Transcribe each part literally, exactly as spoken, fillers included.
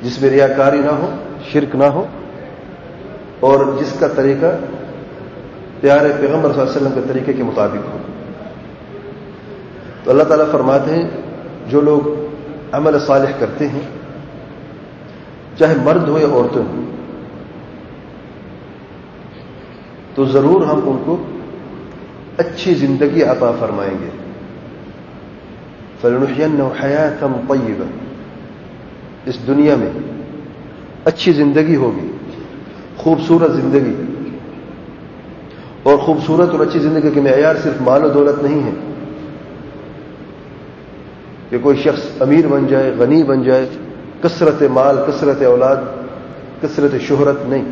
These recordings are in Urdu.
جس میں ریاکاری نہ ہو، شرک نہ ہو، اور جس کا طریقہ پیارے پیغمبر صلی اللہ علیہ وسلم کے طریقے کے مطابق ہو۔ تو اللہ تعالیٰ فرماتے ہیں جو لوگ عمل صالح کرتے ہیں، چاہے مرد ہو یا عورتیں ہوں، تو ضرور ہم ان کو اچھی زندگی عطا فرمائیں گے۔ فَلَنُحْيَنَّهُ حَيَاةً طَيِّبَةً، اس دنیا میں اچھی زندگی ہوگی، خوبصورت زندگی۔ اور خوبصورت اور اچھی زندگی کے معیار صرف مال و دولت نہیں ہے کہ کوئی شخص امیر بن جائے، غنی بن جائے، کثرت مال، کثرت اولاد، کثرت شہرت، نہیں،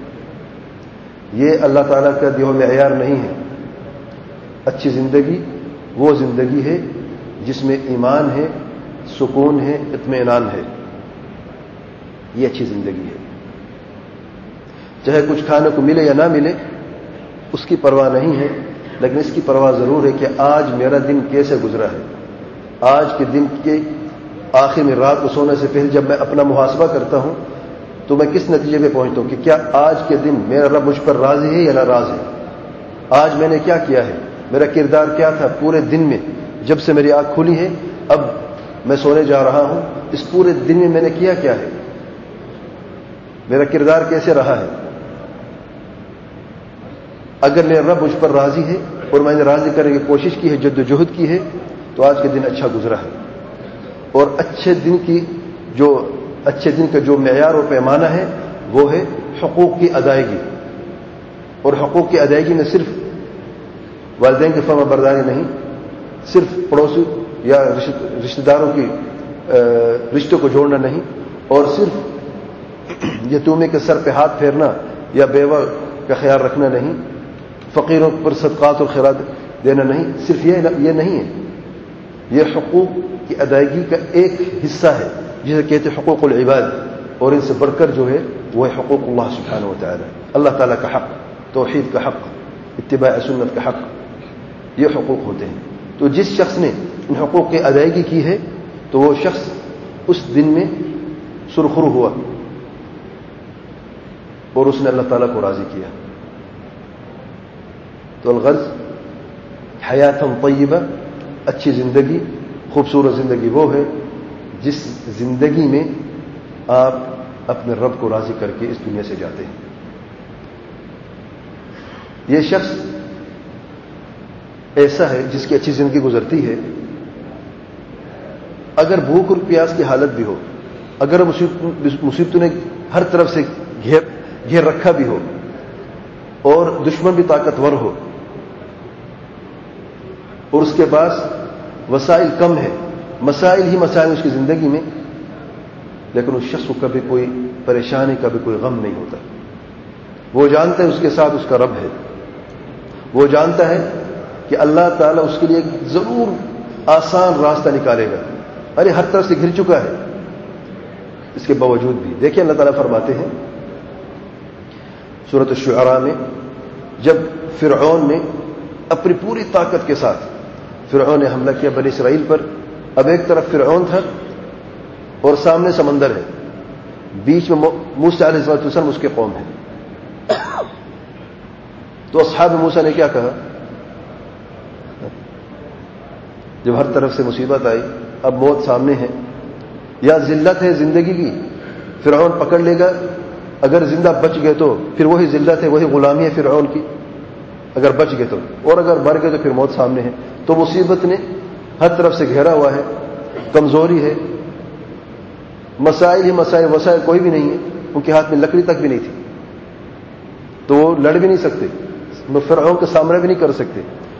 یہ اللہ تعالیٰ کا دیا معیار نہیں ہے۔ اچھی زندگی وہ زندگی ہے جس میں ایمان ہے، سکون ہے، اطمینان ہے، یہ اچھی زندگی ہے۔ چاہے کچھ کھانے کو ملے یا نہ ملے اس کی پرواہ نہیں ہے، لیکن اس کی پرواہ ضرور ہے کہ آج میرا دن کیسے گزرا ہے۔ آج کے دن کے آخر میں رات کو سونے سے پہلے جب میں اپنا محاسبہ کرتا ہوں تو میں کس نتیجے پہ پہنچتا ہوں کہ کیا آج کے دن میرا رب مجھ پر راضی ہے یا ناراض ہے؟ آج میں نے کیا کیا ہے، میرا کردار کیا تھا پورے دن میں؟ جب سے میری آنکھ کھلی ہے اب میں سونے جا رہا ہوں، اس پورے دن میں میں نے کیا کیا ہے، میرا کردار کیسے رہا ہے؟ اگر میرا رب مجھ پر راضی ہے اور میں نے راضی کرنے کی کوشش کی ہے، جد و جہد کی ہے، تو آج کے دن اچھا گزرا ہے۔ اور اچھے دن کی جو اچھے دن کا جو معیار اور پیمانہ ہے وہ ہے حقوق کی ادائیگی۔ اور حقوق کی ادائیگی میں صرف والدین کی فرما برداری نہیں، صرف پڑوسی یا رشتہ داروں کی رشتوں کو جوڑنا نہیں، اور صرف یتیمے کے سر پہ ہاتھ پھیرنا یا بیوہ کا خیال رکھنا نہیں، فقیروں پر صدقات اور خیرات دینا نہیں، صرف یہ یہ نہیں ہے، یہ حقوق کی ادائیگی کا ایک حصہ ہے جسے کہتے ہیں حقوق العباد، اور ان سے بڑھ کر جو ہے وہ ہے حقوق اللہ سبحانہ وتعالی، اللہ تعالیٰ کا حق، توحید کا حق، اتباع سنت کا حق، یہ حقوق ہوتے ہیں۔ تو جس شخص نے ان حقوق کی ادائیگی کی ہے تو وہ شخص اس دن میں سرخرو ہوا اور اس نے اللہ تعالیٰ کو راضی کیا۔ تو الغرض حیات طیبہ، اچھی زندگی، خوبصورت زندگی وہ ہے جس زندگی میں آپ اپنے رب کو راضی کر کے اس دنیا سے جاتے ہیں۔ یہ شخص ایسا ہے جس کی اچھی زندگی گزرتی ہے، اگر بھوک اور پیاس کی حالت بھی ہو، اگر مصیبتوں نے ہر طرف سے گھیر گھیر رکھا بھی ہو اور دشمن بھی طاقتور ہو اور اس کے پاس وسائل کم ہے، مسائل ہی مسائل اس کی زندگی میں، لیکن اس شخص کو کبھی کوئی پریشانی، کبھی کوئی غم نہیں ہوتا۔ وہ جانتا ہے اس کے ساتھ اس کا رب ہے، وہ جانتا ہے کہ اللہ تعالیٰ اس کے لیے ضرور آسان راستہ نکالے گا۔ ارے ہر طرف سے گھر چکا ہے، اس کے باوجود بھی دیکھیں اللہ تعالیٰ فرماتے ہیں سورۃ الشعراء میں، جب فرعون نے اپنی پوری طاقت کے ساتھ فرعون نے حملہ کیا بنی اسرائیل پر، اب ایک طرف فرعون تھا اور سامنے سمندر ہے، بیچ میں موسیٰ علیہ السلام اس کے قوم ہے۔ تو اصحاب موسیٰ نے کیا کہا جب ہر طرف سے مصیبت آئی، اب موت سامنے ہے، یا ذلت ہے زندگی کی، فرعون پکڑ لے گا، اگر زندہ بچ گئے تو پھر وہی ذلت ہے، وہی غلامی ہے فرعون کی، اگر بچ گئے تو، اور اگر مر گئے تو پھر موت سامنے ہے۔ تو مصیبت نے ہر طرف سے گھیرا ہوا ہے، کمزوری ہے، مسائل ہی مسائل، وسائل کوئی بھی نہیں ہے، ان کے ہاتھ میں لکڑی تک بھی نہیں تھی، تو وہ لڑ بھی نہیں سکتے، فرعون کا سامنا بھی نہیں کر سکتے۔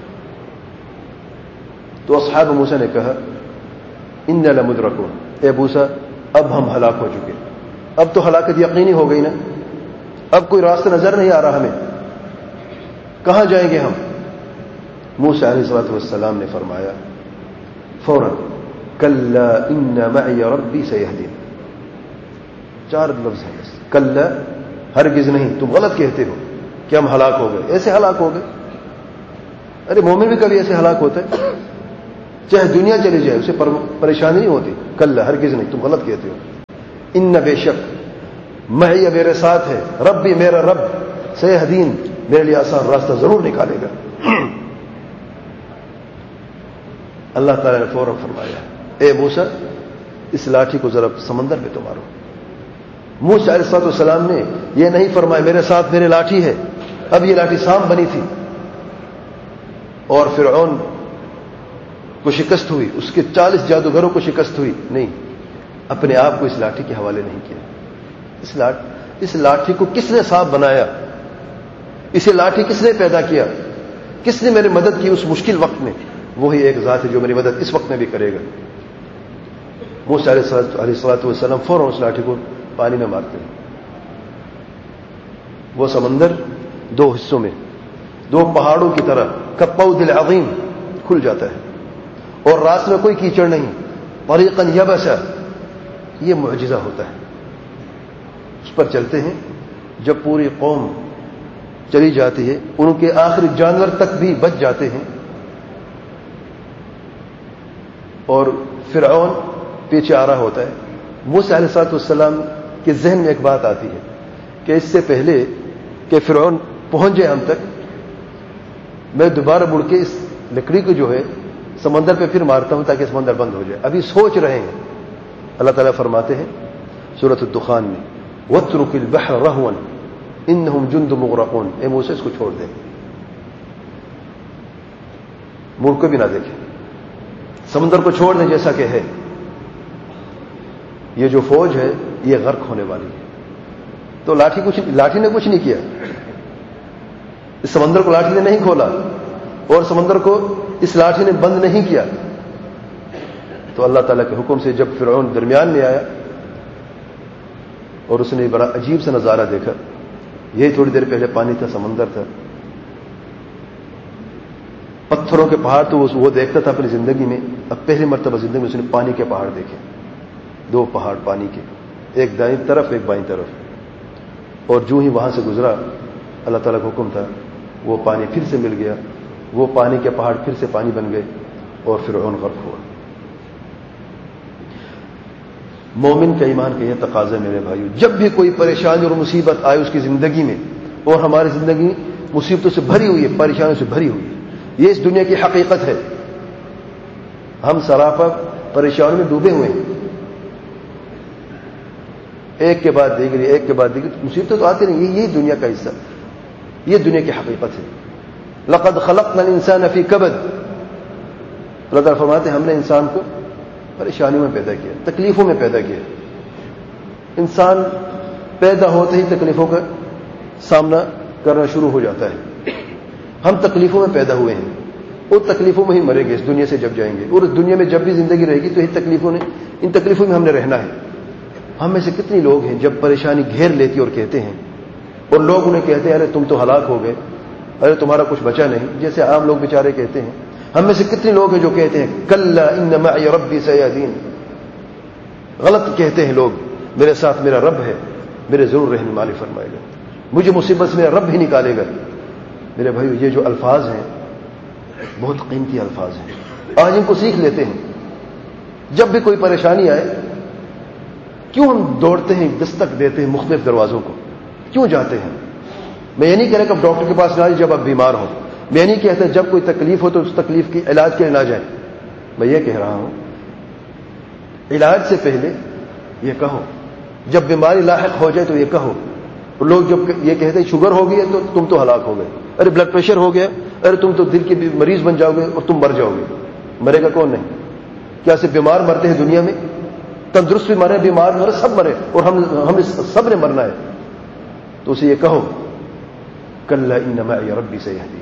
تو اصحاب موسیٰ نے کہا انا لمدرکون، اے موسیٰ اب ہم ہلاک ہو چکے، اب تو ہلاکت یقینی ہو گئی نا، اب کوئی راستہ نظر نہیں آ رہا ہمیں، کہاں جائیں گے ہم؟ موسیٰ علیہ الصلوۃ والسلام نے فرمایا فوراً کلا ان معی ربی سیہدین، چار لفظ ہیں بس، کلا ہرگز نہیں، تم غلط کہتے ہو کہ ہم ہلاک ہو گئے، ایسے ہلاک ہو گئے؟ ارے مومن بھی کبھی ایسے ہلاک ہوتا ہے، چاہے دنیا چلی جائے اسے پریشانی نہیں ہوتی، کلا ہرگز نہیں، تم غلط کہتے ہو، ان بے شک معی میرے ساتھ ہے، رب بھی میرا رب سیہدین میرے لیے آسان راستہ ضرور نکالے گا۔ اللہ تعالیٰ نے فوراً فرمایا اے موسیٰ اس لاٹھی کو ذرا سمندر میں تو مارو۔ موسیٰ علیہ الصلوۃ والسلام نے یہ نہیں فرمایا میرے ساتھ میرے لاٹھی ہے، اب یہ لاٹھی سام بنی تھی اور فرعون کو شکست ہوئی، اس کے چالیس جادوگروں کو شکست ہوئی، نہیں، اپنے آپ کو اس لاٹھی کے حوالے نہیں کیا۔ اس لاٹھی اس لاٹھی کو کس نے سانپ بنایا، اسے لاٹھی کس نے پیدا کیا، کس نے میری مدد کی اس مشکل وقت میں، وہی ایک ذات ہے جو میری مدد اس وقت میں بھی کرے گا۔ موسیٰ علیہ الصلوۃ والسلام فوراً اس لاٹھی کو پانی میں مارتے ہیں۔ وہ سمندر دو حصوں میں، دو پہاڑوں کی طرح کالطود العظیم کھل جاتا ہے اور راستے میں کوئی کیچڑ نہیں، طریقاً یبسا، یہ معجزہ ہوتا ہے۔ اس پر چلتے ہیں، جب پوری قوم چلی جاتی ہے ان کے آخری جانور تک بھی بچ جاتے ہیں اور فرعون پیچھے آ رہا ہوتا ہے۔ موسیٰ علیہ الصلوۃ والسلام کے ذہن میں ایک بات آتی ہے کہ اس سے پہلے کہ فرعون پہنچ جائے ہم تک، میں دوبارہ مڑ کے اس لکڑی کو جو ہے سمندر پہ پھر مارتا ہوں تاکہ سمندر بند ہو جائے۔ ابھی سوچ رہے ہیں۔ اللہ تعالیٰ فرماتے ہیں سورۃ الدخان میں وَاتْرُكِ الْبَحْرَ رَهْوًا إِنَّهُمْ جُنْدٌ مُغْرَقُونَ، اے موسیٰ اس کو چھوڑ دیں، مڑ کو بھی نہ دیکھیں، سمندر کو چھوڑ دیں جیسا کہ ہے، یہ جو فوج ہے یہ غرق ہونے والی ہے۔ تو لاٹھی کچھ لاٹھی نے کچھ نہیں کیا، اس سمندر کو لاٹھی نے نہیں کھولا اور سمندر کو اس لاٹھی نے بند نہیں کیا۔ تو اللہ تعالیٰ کے حکم سے جب فرعون درمیان میں آیا اور اس نے بڑا عجیب سا نظارہ دیکھا، یہی تھوڑی دیر پہلے پانی تھا، سمندر تھا، پتھروں کے پہاڑ تو وہ دیکھتا تھا اپنی زندگی میں، اب پہلی مرتبہ زندگی میں اس نے پانی کے پہاڑ دیکھے، دو پہاڑ پانی کے، ایک دائیں طرف ایک بائیں طرف، اور جو ہی وہاں سے گزرا اللہ تعالیٰ کا حکم تھا وہ پانی پھر سے مل گیا، وہ پانی کے پہاڑ پھر سے پانی بن گئے اور فرعون غرق ہوا۔ مومن کا ایمان کا یہ تقاضا میرے بھائیو، جب بھی کوئی پریشانی اور مصیبت آئے اس کی زندگی میں، اور ہماری زندگی مصیبتوں سے بھری ہوئی ہے، پریشانیوں سے بھری ہوئی ہے، یہ اس دنیا کی حقیقت ہے، ہم سراپا پریشانیوں میں ڈوبے ہوئے ہیں، ایک کے بعد دیکھ رہی ایک کے بعد دیکھ رہی مصیبتیں تو آتی نہیں، یہی دنیا کا حصہ، یہ دنیا کی حقیقت ہے۔ لقد خلقنا الانسان فی کبد، اللہ تعالیٰ فرماتے ہیں ہم نے انسان کو پریشانیوں میں پیدا کیا، تکلیفوں میں پیدا کیا۔ انسان پیدا ہوتے ہی تکلیفوں کا سامنا کرنا شروع ہو جاتا ہے۔ ہم تکلیفوں میں پیدا ہوئے ہیں اور تکلیفوں میں ہی مریں گے اس دنیا سے جب جائیں گے، اور اس دنیا میں جب بھی زندگی رہے گی تو یہ تکلیفوں نے ان تکلیفوں میں ہم نے رہنا ہے۔ ہم میں سے کتنے لوگ ہیں جب پریشانی گھیر لیتی اور کہتے ہیں، اور لوگ انہیں کہتے ہیں ارے تم تو ہلاک ہو گئے، ارے تمہارا کچھ بچا نہیں، جیسے عام لوگ بیچارے کہتے ہیں۔ ہم میں سے کتنے لوگ ہیں جو کہتے ہیں کلا ان معی ربی سیہدین، غلط کہتے ہیں لوگ، میرے ساتھ میرا رب ہے، میرے ضرور رہنمائی فرمائے گا، مجھے مصیبت سے میرا رب ہی نکالے گا۔ میرے بھائیو یہ جو الفاظ ہیں بہت قیمتی الفاظ ہیں، آج ان کو سیکھ لیتے ہیں۔ جب بھی کوئی پریشانی آئے کیوں ہم دوڑتے ہیں، دستک دیتے ہیں مختلف دروازوں کو، کیوں جاتے ہیں؟ میں یہ نہیں کہہ رہا کہ اب ڈاکٹر کے پاس نہ جائیں جب آپ بیمار ہو، میں نہیں کہتا جب کوئی تکلیف ہو تو اس تکلیف کے علاج کے لیے نہ جائیں، میں یہ کہہ رہا ہوں علاج سے پہلے یہ کہو، جب بیماری لاحق ہو جائے تو یہ کہو۔ لوگ جب یہ کہتے ہیں شوگر ہو گئی ہے تو تم تو ہلاک ہو گئے، ارے بلڈ پریشر ہو گیا، ارے تم تو دل کے مریض بن جاؤ گے اور تم مر جاؤ گے۔ مرے گا کون نہیں؟ کیا صرف بیمار مرتے ہیں دنیا میں؟ تندرست بھی مرے، بیمار مرے، سب مرے، اور ہم ہم سب نے مرنا ہے۔ تو اسے یہ کہو کلا ان معی ربی سیہدین،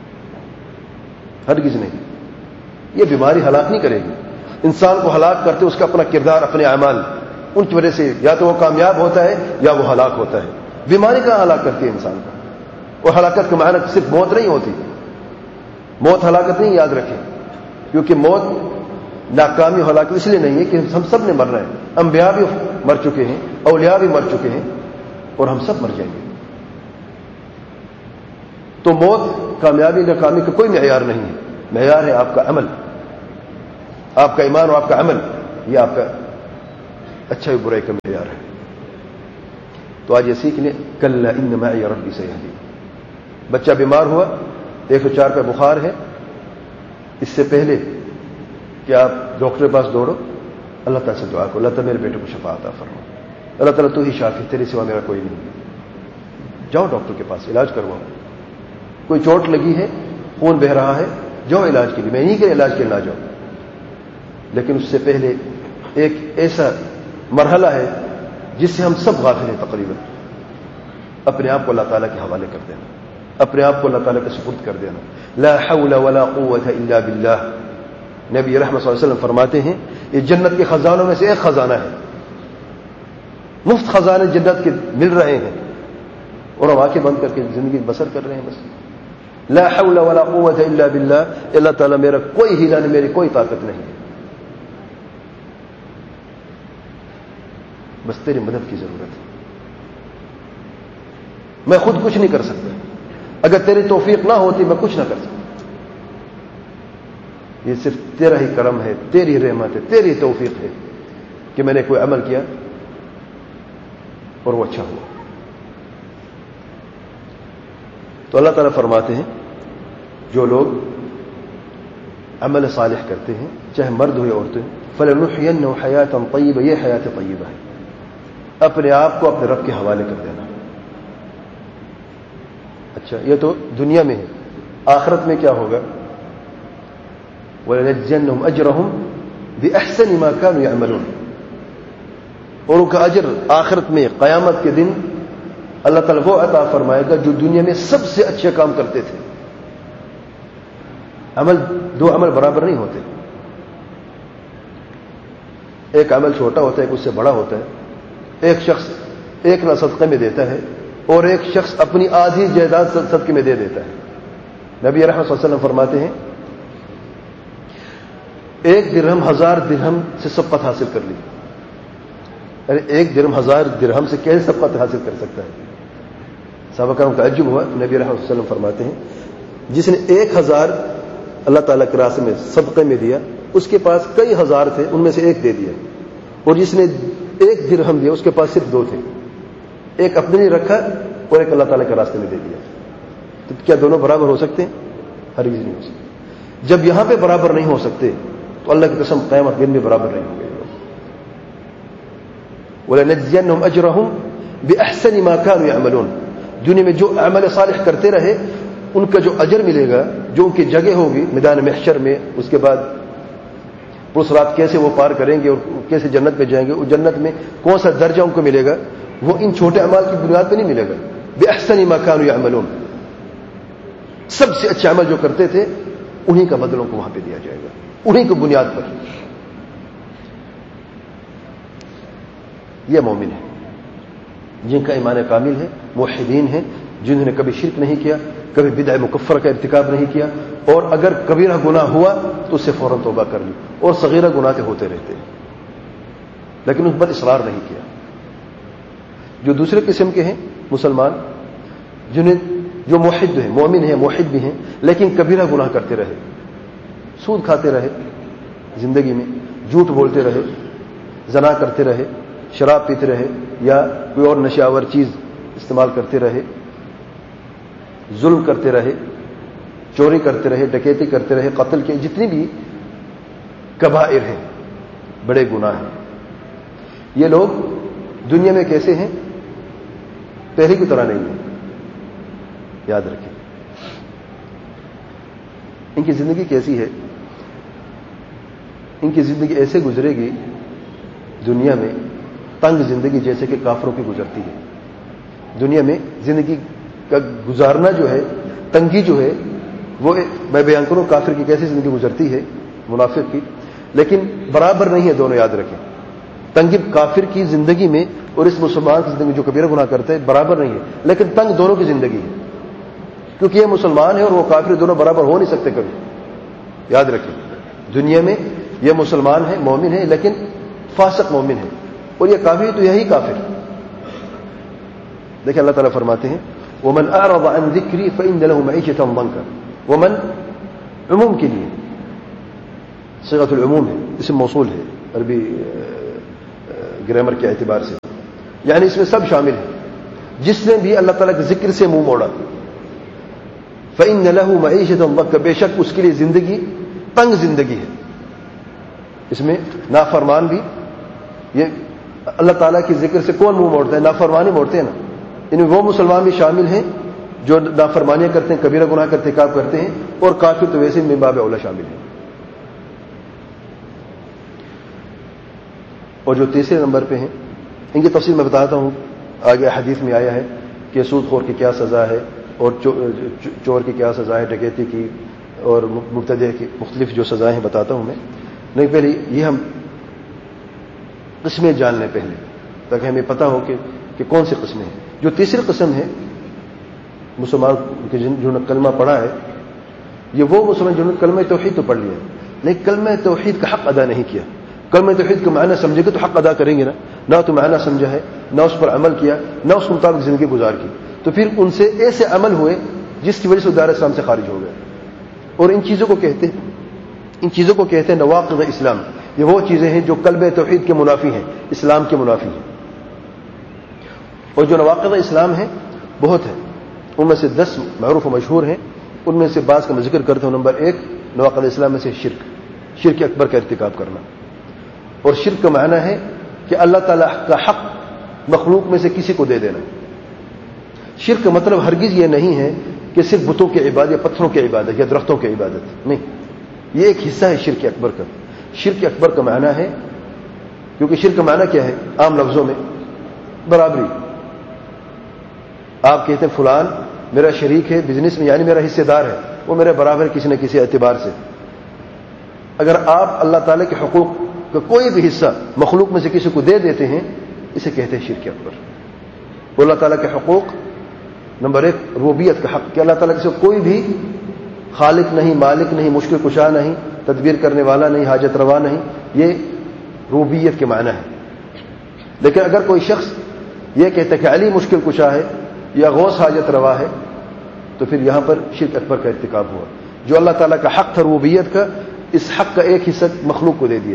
ہرگز نہیں، یہ بیماری ہلاک نہیں کرے گی۔ انسان کو ہلاک کرتے اس کا اپنا کردار، اپنے اعمال، ان کی وجہ سے یا تو وہ کامیاب ہوتا ہے یا وہ ہلاک ہوتا ہے۔ بیماری کہاں ہلاک کرتی ہے انسان کو؟ اور ہلاکت کا معنی صرف موت نہیں ہوتی، موت ہلاکت نہیں، یاد رکھیں، کیونکہ موت ناکامی ہلاکت اس لیے نہیں ہے کہ ہم سب نے مرنا ہے، انبیاء بھی مر چکے ہیں، اولیاء بھی مر چکے ہیں، اور ہم سب مر جائیں گے۔ تو موت کامیابی ناکامی کا کوئی معیار نہیں ہے، معیار ہے آپ کا عمل، آپ کا ایمان اور آپ کا عمل، یہ آپ کا اچھائی برائی کا معیار ہے. تو آج یہ سیکھ لیں کلا ان معی ربی سیہدین. بچہ بیمار ہوا, ایک سو چار پہ بخار ہے, اس سے پہلے کہ آپ ڈاکٹر کے پاس دوڑو, اللہ تعالیٰ سے دعا کرو, اللہ تعالیٰ میرے بیٹے کو شفا عطا فرما, اللہ تعالیٰ تو ہی شافی, تیرے سوا میرا کوئی نہیں. جاؤ ڈاکٹر کے پاس, علاج کرواؤ. کوئی چوٹ لگی ہے, خون بہ رہا ہے, جاؤ علاج کے لیے. میں نہیں کہ علاج کے لیے نہ جاؤ, لیکن اس سے پہلے ایک ایسا مرحلہ ہے جس سے ہم سب غافل ہیں تقریباً. اپنے آپ کو اللہ تعالیٰ کے حوالے کر دینا, اپنے آپ کو اللہ تعالیٰ کے سپرد کر دینا. لا حول ولا قوت الا باللہ. نبی رحمت صلی اللہ علیہ وسلم فرماتے ہیں یہ جنت کے خزانوں میں سے ایک خزانہ ہے. مفت خزانے جنت کے مل رہے ہیں اور ہم آنکھیں بند کر کے زندگی بسر کر رہے ہیں. بس لا حول ولا قوت الا باللہ. اللہ تعالیٰ میرا کوئی ہیلا نہیں, میری کوئی طاقت نہیں, بس تیری مدد کی ضرورت ہے. میں خود کچھ نہیں کر سکتا, اگر تیری توفیق نہ ہوتی میں کچھ نہ کر سکتا. یہ صرف تیرا ہی کرم ہے, تیری رحمت ہے, تیری توفیق ہے کہ میں نے کوئی عمل کیا اور وہ اچھا ہوا. تو اللہ تعالیٰ فرماتے ہیں جو لوگ عمل صالح کرتے ہیں, چاہے مرد ہو یا عورتیں, فَلَنُحْيَنَّهُ حَيَاةً طَيِّبَةً. یہ حیات طیبہ ہے, اپنے آپ کو اپنے رب کے حوالے کر دینا. اچھا یہ تو دنیا میں ہے, آخرت میں کیا ہوگا؟ وَلَنَجْزِيَنَّهُمْ أَجْرَهُمْ بِأَحْسَنِ مَا كَانُوا يَعْمَلُونَ. اور ان کا اجر آخرت میں قیامت کے دن اللہ تعالیٰ وہ عطا فرمائے گا جو دنیا میں سب سے اچھے کام کرتے تھے. عمل دو عمل برابر نہیں ہوتے, ایک عمل چھوٹا ہوتا ہے, ایک اس سے بڑا ہوتا ہے. ایک شخص ایک نہ صدقے میں دیتا ہے اور ایک شخص اپنی آدھی جائیداد صدقے میں دے دیتا ہے. نبی رحمت صلی اللہ علیہ وسلم فرماتے ہیں ایک درہم ہزار درہم سے سبقت حاصل کر لی. ارے ایک درہم ہزار درہم سے کیسے سبقت حاصل کر سکتا ہے؟ صحابہ کرام کا تعجب ہوا. نبی رحمت صلی اللہ علیہ وسلم فرماتے ہیں جس نے ایک ہزار اللہ تعالیٰ کے راستے میں صدقے میں دیا, اس کے پاس کئی ہزار تھے, ان میں سے ایک دے دیا. اور جس نے ایک درہم دیا اس کے پاس صرف دو تھے, ایک اپنے لیے رکھا اور ایک اللہ تعالیٰ کے راستے میں دے دیا. تو کیا دونوں برابر ہو سکتے ہیں؟ ہرگز نہیں ہو سکتے. جب یہاں پہ برابر نہیں ہو سکتے تو اللہ کی قسم قیامت دن میں برابر نہیں ہوں گے. وَلَنَجْزِيَنَّهُمْ أَجْرَهُمْ بِأَحْسَنِ مَا كَانُوا يَعْمَلُونَ. دنیا میں جو عمل صالح کرتے رہے ان کا جو اجر ملے گا, جو ان کی جگہ ہوگی میدان محشر میں, اس کے بعد اس رات کیسے وہ پار کریں گے اور کیسے جنت میں جائیں گے, اس جنت میں کون سا درجہ ان کو ملے گا, وہ ان چھوٹے اعمال کی بنیاد پہ نہیں ملے گا. بِأَحْسَنِ مَا كَانُوا يَعْمَلُونَ. سب سے اچھے عمل جو کرتے تھے انہی کا بدلوں کو وہاں پہ دیا جائے گا, انہی کو بنیاد پر. یہ مومن ہے جن کا ایمان کامل ہے, موحدین ہیں جنہوں نے کبھی شرک نہیں کیا, کبھی بدع مکفر کا ارتکاب نہیں کیا, اور اگر کبیرہ گناہ ہوا تو اس سے فوراً توبہ کر لی, اور صغیرہ گناہ کے ہوتے رہتے ہیں لیکن اس پر اصرار نہیں کیا. جو دوسرے قسم کے ہیں مسلمان جنہیں جو موحد ہیں, مومن ہیں, موحد بھی ہیں, لیکن کبیرہ گناہ کرتے رہے, سود کھاتے رہے زندگی میں, جھوٹ بولتے رہے, زنا کرتے رہے, شراب پیتے رہے, یا کوئی اور نشہ آور چیز استعمال کرتے رہے, ظلم کرتے رہے, چوری کرتے رہے, ڈکیتی کرتے رہے, قتل کے جتنی بھی کبائر ہیں, بڑے گناہ ہیں, یہ لوگ دنیا میں کیسے ہیں؟ پہلے کی طرح نہیں ہیں. یاد رکھیں ان کی زندگی کیسی ہے. ان کی زندگی ایسے گزرے گی دنیا میں تنگ زندگی جیسے کہ کافروں کی گزرتی ہے. دنیا میں زندگی کا گزارنا جو ہے, تنگی جو ہے, وہ میں بیان کروں کافر کی کیسی زندگی گزرتی ہے, منافق کی, لیکن برابر نہیں ہے دونوں. یاد رکھیں تنگی کافر کی زندگی میں اور اس مسلمان کی زندگی جو کبیرہ گناہ کرتا ہے برابر نہیں ہے, لیکن تنگ دونوں کی زندگی ہے, کیونکہ یہ مسلمان ہے اور وہ کافر, دونوں برابر ہو نہیں سکتے کبھی. یاد رکھیں دنیا میں یہ مسلمان ہے, مومن ہے, لیکن فاسق مومن ہے, اور یہ کافر تو یہی کافر. دیکھیں اللہ تعالیٰ فرماتے ہیں وَمَنْ أَعْرَضَ عَنْ ذِكْرِي فَإِنَّ لَهُ مَعِيشَةً ضَنْكًا. ومن عموم کے لیے صيغة العموم ہے, اسم موصول ہے, عربی گرامر کے اعتبار سے، یعنی اس میں سب شامل ہیں. جس نے بھی اللہ تعالیٰ کے ذکر سے منہ موڑا، فَإِنَّ لَهُ مَعِيشَةً ضَنكًا، بے شک اس کے لیے زندگی تنگ زندگی ہے. اس میں نافرمان بھی، یہ اللہ تعالیٰ کے ذکر سے کون منہ موڑتا ہے؟ نافرمانی موڑتے ہیں نا. ان وہ مسلمان بھی شامل ہیں جو نافرمانیاں کرتے ہیں، کبیرہ گناہ کا ارتکاب کرتے ہیں، اور کافر تو ویسے من باب اولا شامل ہیں. اور جو تیسرے نمبر پہ ہیں ان کی تفصیل میں بتاتا ہوں. آگے حدیث میں آیا ہے کہ سود خور کی کیا سزا ہے، اور چور کی کیا سزا ہے، ڈکیتی کی اور مبتدع کی مختلف جو سزائیں ہیں بتاتا ہوں میں. لیکن پہلے یہ ہم قسمیں جان لیں پہلے، تاکہ ہمیں پتہ ہو کہ کہ کون سی قسمیں ہیں. جو تیسری قسم ہے مسلمان جنہوں نے کلمہ پڑھا ہے، یہ وہ مسلمان جنہوں نے کلمہ توحید تو پڑھ لیا لیکن کلمہ توحید کا حق ادا نہیں کیا. کلمہ توحید کا معنی سمجھے گے تو حق ادا کریں گے نا، نہ تو معنی سمجھا ہے، نہ اس پر عمل کیا، نہ اس کے مطابق زندگی گزار کی، تو پھر ان سے ایسے عمل ہوئے جس کی وجہ سے دار اسلام سے خارج ہو گئے. اور ان چیزوں کو کہتے ہیں ان چیزوں کو کہتے ہیں نواقض اسلام. یہ وہ چیزیں ہیں جو کلمہ توحید کے منافی ہیں، اسلام کے منافی ہیں. اور جو نواقض اسلام ہیں بہت ہیں، ان میں سے دس معروف و مشہور ہیں. ان میں سے بعض کا میں ذکر کرتا ہوں. نمبر ایک، نواقض اسلام میں سے شرک، شرک اکبر کا ارتکاب کرنا. اور شرک کا معنی ہے کہ اللہ تعالیٰ کا حق مخلوق میں سے کسی کو دے دینا. شرک کا مطلب ہرگز یہ نہیں ہے کہ صرف بتوں کی عبادت یا پتھروں کی عبادت یا درختوں کی عبادت، نہیں. یہ ایک حصہ ہے شرک اکبر کا. شرک اکبر کا معنی ہے، کیونکہ شرک کا معنی کیا ہے عام لفظوں میں؟ برابری. آپ کہتے ہیں فلان میرا شریک ہے بزنس میں، یعنی میرا حصے دار ہے، وہ میرے برابر کسی نہ کسی اعتبار سے. اگر آپ اللہ تعالیٰ کے حقوق کا کوئی بھی حصہ مخلوق میں سے کسی کو دے دیتے ہیں، اسے کہتے ہیں شرک اکبر. اللہ تعالیٰ کے حقوق، نمبر ایک ربوبیت کا حق، کہ اللہ تعالیٰ کے ساتھ کوئی بھی خالق نہیں، مالک نہیں، مشکل کشا نہیں، تدبیر کرنے والا نہیں، حاجت روا نہیں. یہ ربوبیت کے معنی ہے. لیکن اگر کوئی شخص یہ کہتا ہے کہ علی مشکل کشا ہے یا غوث حاجت روا ہے، تو پھر یہاں پر شرک اکبر کا ارتکاب ہوا. جو اللہ تعالیٰ کا حق تھا ربوبیت کا، اس حق کا ایک حصہ مخلوق کو دے دیا.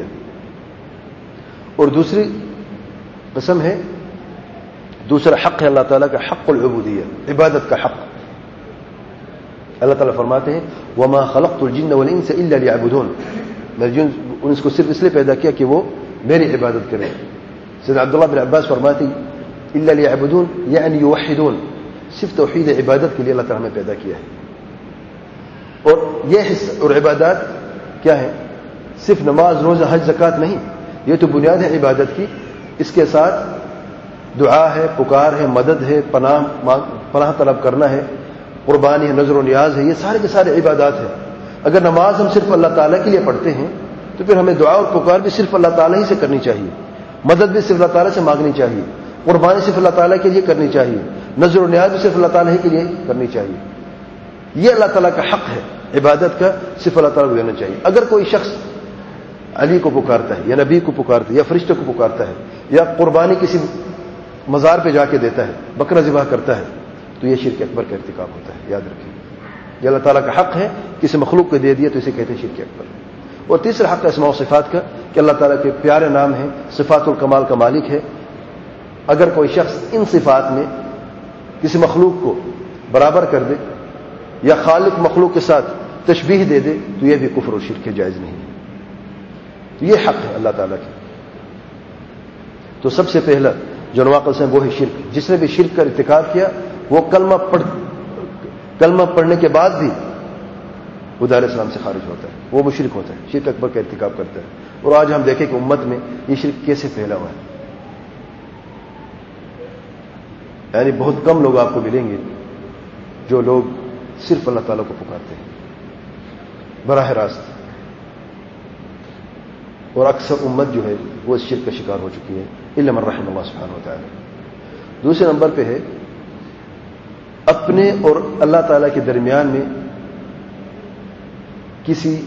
اور دوسری قسم ہے، دوسرا حق ہے اللہ تعالیٰ کا حق العبودیہ، عبادت کا حق. اللہ تعالیٰ فرماتے ہیں وما خلقت الجن والانس الا ليعبدون، میں جن انس کو صرف اس لیے پیدا کیا کہ وہ میری عبادت کریں. سیدنا عبداللہ بن عباس فرماتے ہیں الا ليعبدون یعنی یوحدون، صرف توحید عبادت کے لیے اللہ تعالیٰ نے پیدا کیا ہے. اور یہ حصہ اور عبادات کیا ہے؟ صرف نماز، روزہ، حج، زکوٰۃ نہیں، یہ تو بنیاد ہے عبادت کی. اس کے ساتھ دعا ہے، پکار ہے، مدد ہے، پناہ پناہ طلب کرنا ہے، قربانی ہے، نظر و نیاز ہے. یہ سارے کے سارے عبادات ہیں. اگر نماز ہم صرف اللہ تعالیٰ کے لیے پڑھتے ہیں تو پھر ہمیں دعا اور پکار بھی صرف اللہ تعالیٰ ہی سے کرنی چاہیے، مدد بھی صرف اللہ تعالیٰ سے مانگنی چاہیے، قربانی صرف اللہ تعالیٰ کے لیے کرنی چاہیے، نظر و نیاز بھی صرف اللہ تعالیٰ کے لیے کرنی چاہیے. یہ اللہ تعالیٰ کا حق ہے، عبادت کا صرف اللہ تعالیٰ کو دینا چاہیے. اگر کوئی شخص علی کو پکارتا ہے یا نبی کو پکارتا ہے یا فرشتے کو پکارتا ہے یا قربانی کسی مزار پہ جا کے دیتا ہے، بکرا ذبح کرتا ہے، تو یہ شرک اکبر کا ارتکاب ہوتا ہے. یاد رکھیں، یہ اللہ تعالیٰ کا حق ہے، کسی مخلوق کو دے دیا تو اسے کہتے ہیں شرک اکبر. اور تیسرا حق ہے اسماء و صفات کا، کہ اللہ تعالیٰ کے پیارے نام ہیں، صفات الکمال کا مالک ہے. اگر کوئی شخص ان صفات میں کسی مخلوق کو برابر کر دے یا خالق مخلوق کے ساتھ تشبیہ دے دے تو یہ بھی کفر و شرک جائز نہیں ہے. یہ حق ہے اللہ تعالیٰ کی. تو سب سے پہلا جو نواقض ہیں وہ ہے شرک. جس نے بھی شرک کا ارتکاب کیا وہ کلمہ پڑھ کلمہ پڑھنے کے بعد بھی وہ دار اسلام سے خارج ہوتا ہے، وہ مشرک ہوتا ہے، شرک اکبر کا ارتکاب کرتا ہے. اور آج ہم دیکھیں کہ امت میں یہ شرک کیسے پھیلا ہوا ہے. یعنی بہت کم لوگ آپ کو ملیں گے جو لوگ صرف اللہ تعالیٰ کو پکارتے ہیں براہ راست، اور اکثر امت جو ہے وہ اس شرک کا شکار ہو چکی ہے الا من رحم اللہ سبحانہ و تعالی. دوسرے نمبر پہ ہے اپنے اور اللہ تعالیٰ کے درمیان میں کسی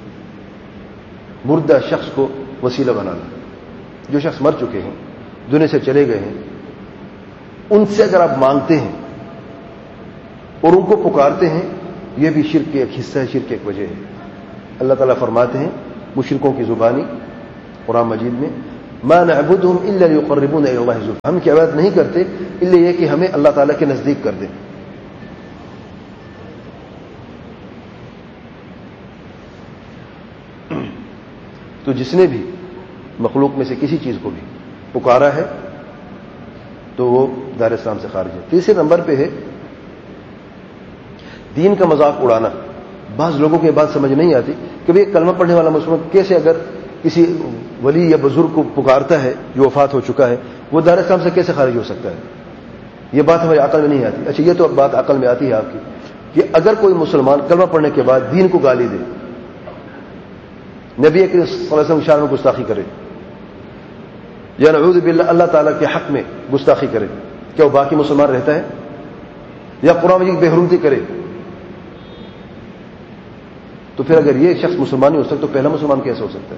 مردہ شخص کو وسیلہ بنانا. جو شخص مر چکے ہیں، دنیا سے چلے گئے ہیں، ان سے اگر آپ مانگتے ہیں اور ان کو پکارتے ہیں، یہ بھی شرک کے ایک حصہ ہے، شرک کی ایک وجہ ہے. اللہ تعالیٰ فرماتے ہیں مشرکوں کی زبانی قرآن مجید میں ما نعبدهم الا ليقربونا الى الله زلفى، ہم کی عبادت نہیں کرتے الا یہ کہ ہمیں اللہ تعالیٰ کے نزدیک کر دیں. تو جس نے بھی مخلوق میں سے کسی چیز کو بھی پکارا ہے تو وہ دار اسلام سے خارج ہے. تیسرے نمبر پہ ہے دین کا مذاق اڑانا. بعض لوگوں کو یہ بات سمجھ نہیں آتی کہ بھئی کلمہ پڑھنے والا مسلمان کیسے اگر کسی ولی یا بزرگ کو پکارتا ہے جو وفات ہو چکا ہے وہ دار اسلام سے کیسے خارج ہو سکتا ہے. یہ بات ہماری عقل میں نہیں آتی. اچھا یہ تو بات عقل میں آتی ہے آپ کی کہ اگر کوئی مسلمان کلمہ پڑھنے کے بعد دین کو گالی دے، نبی کریم صلی اللہ علیہ وسلم کی شان میں گستاخی کرے یا نعوذ باللہ اللہ تعالیٰ کے حق میں گستاخی کرے، کیا وہ باقی مسلمان رہتا ہے؟ یا قرآن مجید کی بےحرمتی کرے، تو پھر اگر یہ شخص مسلمان نہیں ہو سکتا تو پہلا مسلمان کیسے ہو سکتا ہے؟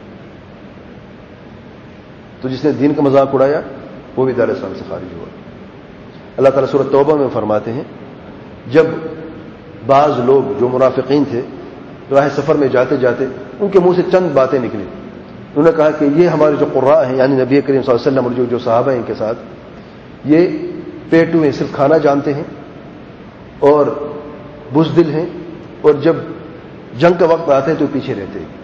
تو جس نے دین کا مذاق اڑایا وہ بھی دار اسلام سے خارج ہوا. اللہ تعالیٰ سورۃ توبہ میں فرماتے ہیں جب بعض لوگ جو منافقین تھے راہ سفر میں جاتے جاتے ان کے منہ سے چند باتیں نکلی. انہوں نے کہا کہ یہ ہمارے جو قراء ہیں یعنی نبی کریم صلی اللہ علیہ وسلم اور جو جو صحابہ ہیں ان کے ساتھ یہ پیٹو ہیں، صرف کھانا جانتے ہیں اور بزدل ہیں، اور جب جنگ کا وقت آتے ہیں تو پیچھے رہتے ہیں.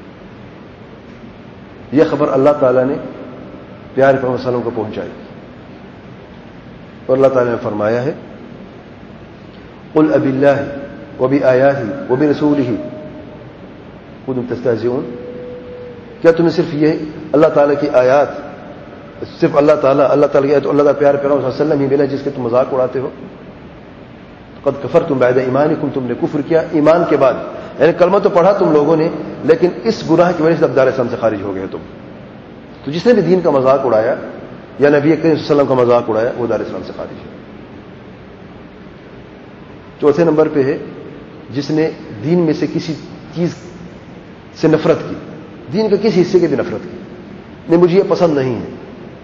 یہ خبر اللہ تعالیٰ نے پیارے پیغمبر صلی اللہ علیہ وسلم کو پہنچائی اور اللہ تعالیٰ نے فرمایا ہے قل اب اللہ وبآیاتہ وبرسولہ کنتم تستہزئون. کیا تمہیں صرف یہ اللہ تعالیٰ کی آیات، صرف اللہ تعالیٰ اللہ تعالیٰ کی آیات اللہ تعالیٰ پیارے پیغمبر صلی اللہ علیہ وسلم ہی ملا جس کے تم مذاق اڑاتے ہو؟ قد کفرتم بعد ایمانکم، تم نے کفر کیا ایمان کے بعد. یعنی کلمہ تو پڑھا تم لوگوں نے لیکن اس گناہ کی وجہ سے اب دار اسلام سے خارج ہو گئے تم. تو جس نے بھی دین کا مذاق اڑایا یا نبی کریم صلی اللہ علیہ وسلم کا مذاق اڑایا وہ دار اسلام سے خارج ہے. چوتھے نمبر پہ ہے جس نے دین میں سے کسی چیز سے نفرت کی، دین کے کسی حصے کی بھی نفرت کی، نہیں مجھے یہ پسند نہیں ہے.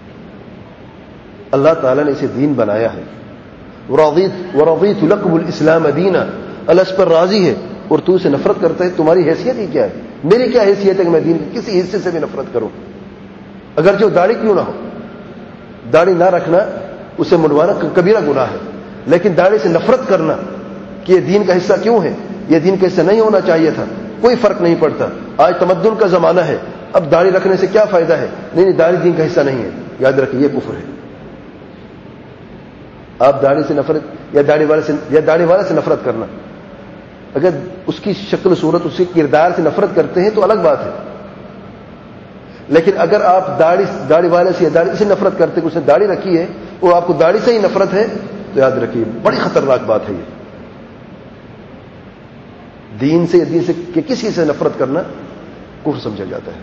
اللہ تعالیٰ نے اسے دین بنایا ہے. ورضیت ورضیت لکم الاسلام دینا، اللہ اس پر راضی ہے اور تو اسے نفرت کرتا ہے. تمہاری حیثیت ہی کیا ہے؟ میری کیا حیثیت ہے کہ میں دین کے کسی حصے سے بھی نفرت کروں؟ اگر جو داڑھی کیوں نہ ہو، داڑھی نہ رکھنا اسے منڈوانا کبیرہ گناہ ہے، لیکن داڑھی سے نفرت کرنا کہ یہ دین کا حصہ کیوں ہے، یہ دین کا حصہ نہیں ہونا چاہیے تھا، کوئی فرق نہیں پڑتا. آج تمدن کا زمانہ ہے، اب داڑھی رکھنے سے کیا فائدہ ہے؟ نہیں نہیں داڑھی دین کا حصہ نہیں ہے. یاد رکھیے یہ کفر ہے. آپ داڑھی سے نفرت یا داڑھی والے سے یا داڑھی والے سے نفرت کرنا، اگر اس کی شکل صورت اس کے کردار سے نفرت کرتے ہیں تو الگ بات ہے. لیکن اگر آپ داڑھی داڑھی والے سے یا داڑھی سے نفرت کرتے کہ اس نے داڑھی رکھی ہے اور آپ کو داڑھی سے ہی نفرت ہے تو یاد رکھیے بڑی خطرناک بات ہے. یہ دین سے یا دین سے کہ کسی سے نفرت کرنا کفر سمجھا جاتا ہے.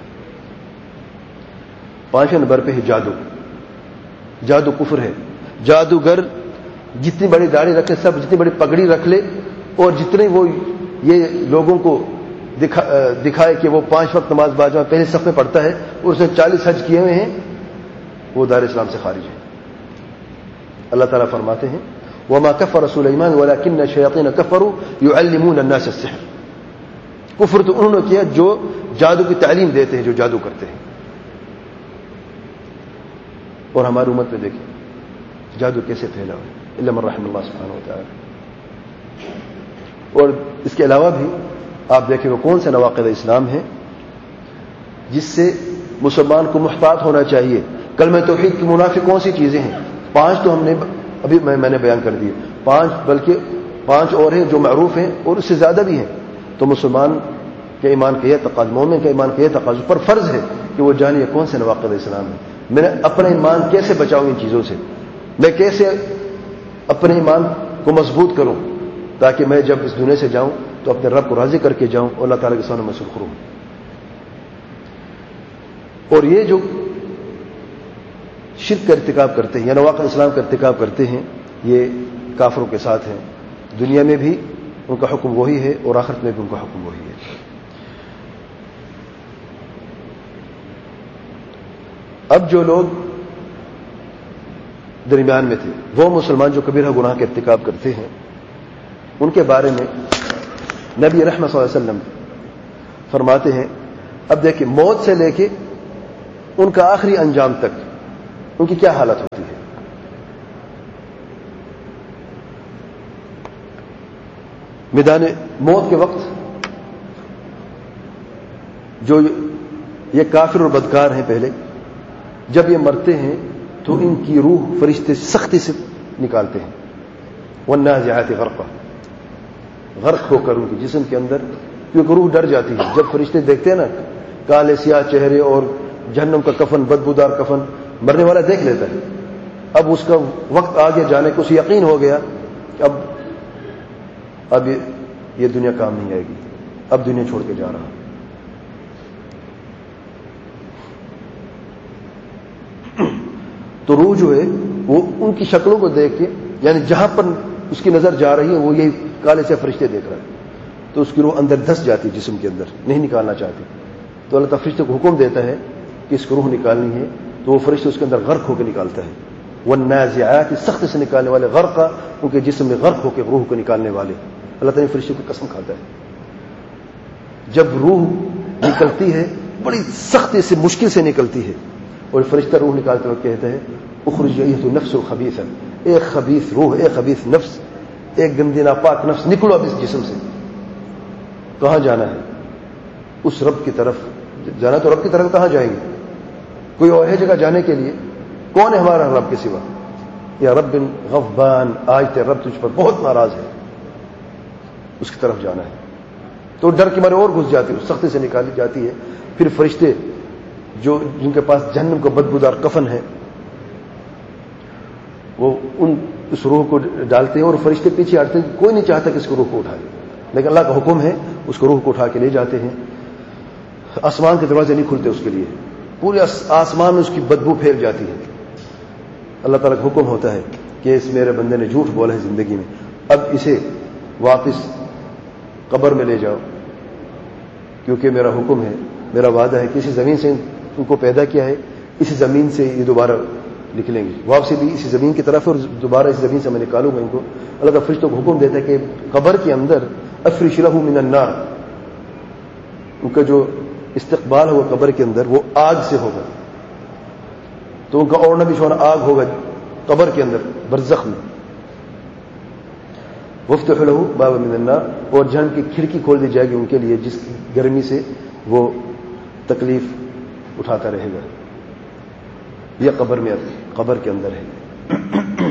پانچویں نمبر پہ ہے جادو. جادو کفر ہے. جادوگر جتنی بڑی داڑھی رکھے، سب جتنی بڑی پگڑی رکھ لے اور جتنے وہ یہ لوگوں کو دکھا دکھائے کہ وہ پانچ وقت نماز باجماع پہلے صف میں پڑھتا ہے اور اس نے چالیس حج کیے ہوئے ہیں، وہ دار اسلام سے خارج ہے. اللہ تعالیٰ فرماتے ہیں وما كفر سليمان ولكن الشياطين كفروا يعلمون الناس السحر. کفر تو انہوں نے کیا جو جادو کی تعلیم دیتے ہیں، جو جادو کرتے ہیں. اور ہماری امت میں دیکھیں جادو کیسے پھیلا ہوا ہے، الا من رحم اللہ سبحانہ وتعالی. اور اس کے علاوہ بھی آپ دیکھیں وہ کون سے نواقض اسلام ہیں جس سے مسلمان کو محتاط ہونا چاہیے. کلمہ توحید کی منافی کون سی چیزیں ہیں؟ پانچ تو ہم نے ابھی میں میں نے بیان کر دیے، پانچ بلکہ پانچ اور ہیں جو معروف ہیں اور اس سے زیادہ بھی ہیں. تو مسلمان کے ایمان کے یہ تقاضا، مومن کے ایمان کے یہ تقاضا پر فرض ہے کہ وہ جانے کون سے نواقض اسلام ہیں. میں نے اپنا ایمان کیسے بچاؤں ان چیزوں سے، میں کیسے اپنے ایمان کو مضبوط کروں تاکہ میں جب اس دنیا سے جاؤں تو اپنے رب کو راضی کر کے جاؤں اور اللہ تعالیٰ کے سامنے میں سرخرو ہوں. اور یہ جو شرک کا ارتکاب کرتے ہیں یا نواقض اسلام کا ارتکاب کرتے ہیں یہ کافروں کے ساتھ ہیں. دنیا میں بھی ان کا حکم وہی ہے اور آخرت میں بھی ان کا حکم وہی ہے. اب جو لوگ درمیان میں تھے وہ مسلمان جو کبیرہ گناہ کے ارتکاب کرتے ہیں ان کے بارے میں نبی رحمت صلی اللہ علیہ وسلم فرماتے ہیں اب دیکھیں موت سے لے کے ان کا آخری انجام تک ان کی کیا حالت ہوتی ہے. میدان موت کے وقت جو یہ کافر اور بدکار ہیں پہلے، جب یہ مرتے ہیں تو ان کی روح فرشتے سختی سے نکالتے ہیں. والنازعات غرقا، غرق ہو کر ان کے جسم کے اندر، کیونکہ روح ڈر جاتی ہے. جب فرشتے دیکھتے ہیں نا کالے سیاہ چہرے اور جہنم کا کفن، بدبودار کفن، مرنے والا دیکھ لیتا ہے. اب اس کا وقت آگے جانے کو اسے یقین ہو گیا کہ اب اب یہ دنیا کام نہیں آئے گی، اب دنیا چھوڑ کے جا رہا. تو روح جو ہے وہ ان کی شکلوں کو دیکھ کے، یعنی جہاں پر اس کی نظر جا رہی ہے وہ یہی کالے سے فرشتے دیکھ رہا ہے، تو اس کی روح اندر دھس جاتی جسم کے اندر، نہیں نکالنا چاہتی. تو اللہ تعالیٰ فرشتے کو حکم دیتا ہے کہ اس کو روح نکالنی ہے، تو وہ فرشتے اس کے اندر غرق ہو کے نکالتا ہے. والنازعات، سخت سے نکالنے والے، غرقا ان کے جسم میں غرق ہو کے روح کو نکالنے والے. اللہ تعالیٰ فرشتے کو قسم کھاتا ہے. جب روح نکلتی ہے بڑی سختی سے، مشکل سے نکلتی ہے، اور فرشتہ روح نکالتے وقت کہتا ہے اخرج ایھا النفس الخبیثہ، ایک خبیث روح، ایک خبیث نفس، ایک گندی ناپاک نفس، نکلو اب اس جسم سے. کہاں جانا ہے؟ اس رب کی طرف جانا. تو رب کی طرف کہاں جائیں گے؟ کوئی اور ہے جگہ جانے کے لیے؟ کون ہے ہمارا رب کے سوا؟ یا رب غضبان، آج تیرا رب تجھ پر بہت ناراض ہے، اس کی طرف جانا ہے. تو ڈر کے مارے اور گھس جاتی ہے، سختی سے نکالی جاتی ہے. پھر فرشتے جو جن کے پاس جہنم کا بدبودار کفن ہے، وہ ان اس روح کو ڈالتے ہیں، اور فرشتے پیچھے ہٹتے ہیں. کوئی نہیں چاہتا کہ اس کو روح کو اٹھائے، لیکن اللہ کا حکم ہے، اس کو روح کو اٹھا کے لے جاتے ہیں. آسمان کے دروازے نہیں کھلتے اس کے لیے، پورے آسمان میں اس کی بدبو پھیل جاتی ہے. اللہ تعالیٰ کا حکم ہوتا ہے کہ اس میرے بندے نے جھوٹ بولا ہے زندگی میں، اب اسے واپس قبر میں لے جاؤ، کیونکہ میرا حکم ہے، میرا وعدہ ہے کہ اسی زمین سے ان کو پیدا کیا ہے، اسی زمین سے یہ دوبارہ نکلیں گے. واپسی بھی اسی زمین کی طرف، اور دوبارہ اسی زمین سے میں نکالوں گا ان کو. اللہ کا فرشتوں کو حکم دیتا ہے کہ قبر کے اندر افرش لہ من النار، ان کا جو استقبال ہوگا قبر کے اندر وہ آگ سے ہوگا. تو ان کا اوڑھنا بچھونا آگ ہوگا قبر کے اندر برزخ میں. وفتح لہ باب من النار، اور جہنم کی کھڑکی کھول دی جائے گی ان کے لیے، جس کی گرمی سے وہ تکلیف اٹھاتا رہے گا. یہ قبر میں قبر کے اندر ہے.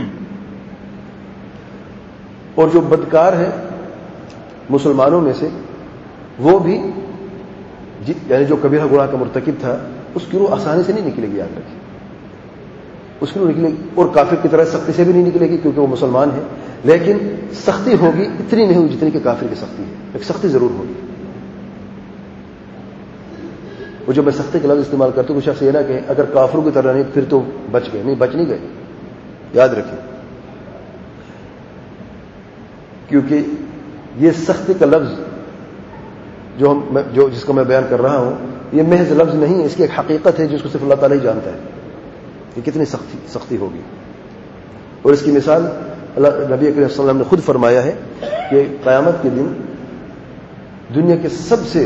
اور جو بدکار ہے مسلمانوں میں سے، وہ بھی یعنی جو کبیرہ گناہ کا مرتکب تھا، اس کی روح آسانی سے نہیں نکلے گی. یاد رکھیں، اس کی روح نکلے گی، اور کافر کی طرح سختی سے بھی نہیں نکلے گی کیونکہ وہ مسلمان ہے. لیکن سختی ہوگی اتنی نہیں ہوگی جتنی کہ کافر کی سختی ہے، ایک سختی ضرور ہوگی. وہ جو میں سختی کے لفظ استعمال کرتا ہوں، کچھ شخص یہ نہ کہ اگر کافروں کی طرح نہیں پھر تو بچ گئے. نہیں، بچ نہیں گئے. یاد رکھیں، کیونکہ یہ سختی کا لفظ جو ہم جو جس کو میں بیان کر رہا ہوں، یہ محض لفظ نہیں ہے، اس کی ایک حقیقت ہے جس کو صرف اللہ تعالیٰ ہی جانتا ہے کہ کتنی سختی سختی ہوگی. اور اس کی مثال اللہ نبی کریم صلی اللہ علیہ وسلم نے خود فرمایا ہے کہ قیامت کے دن دنیا کے سب سے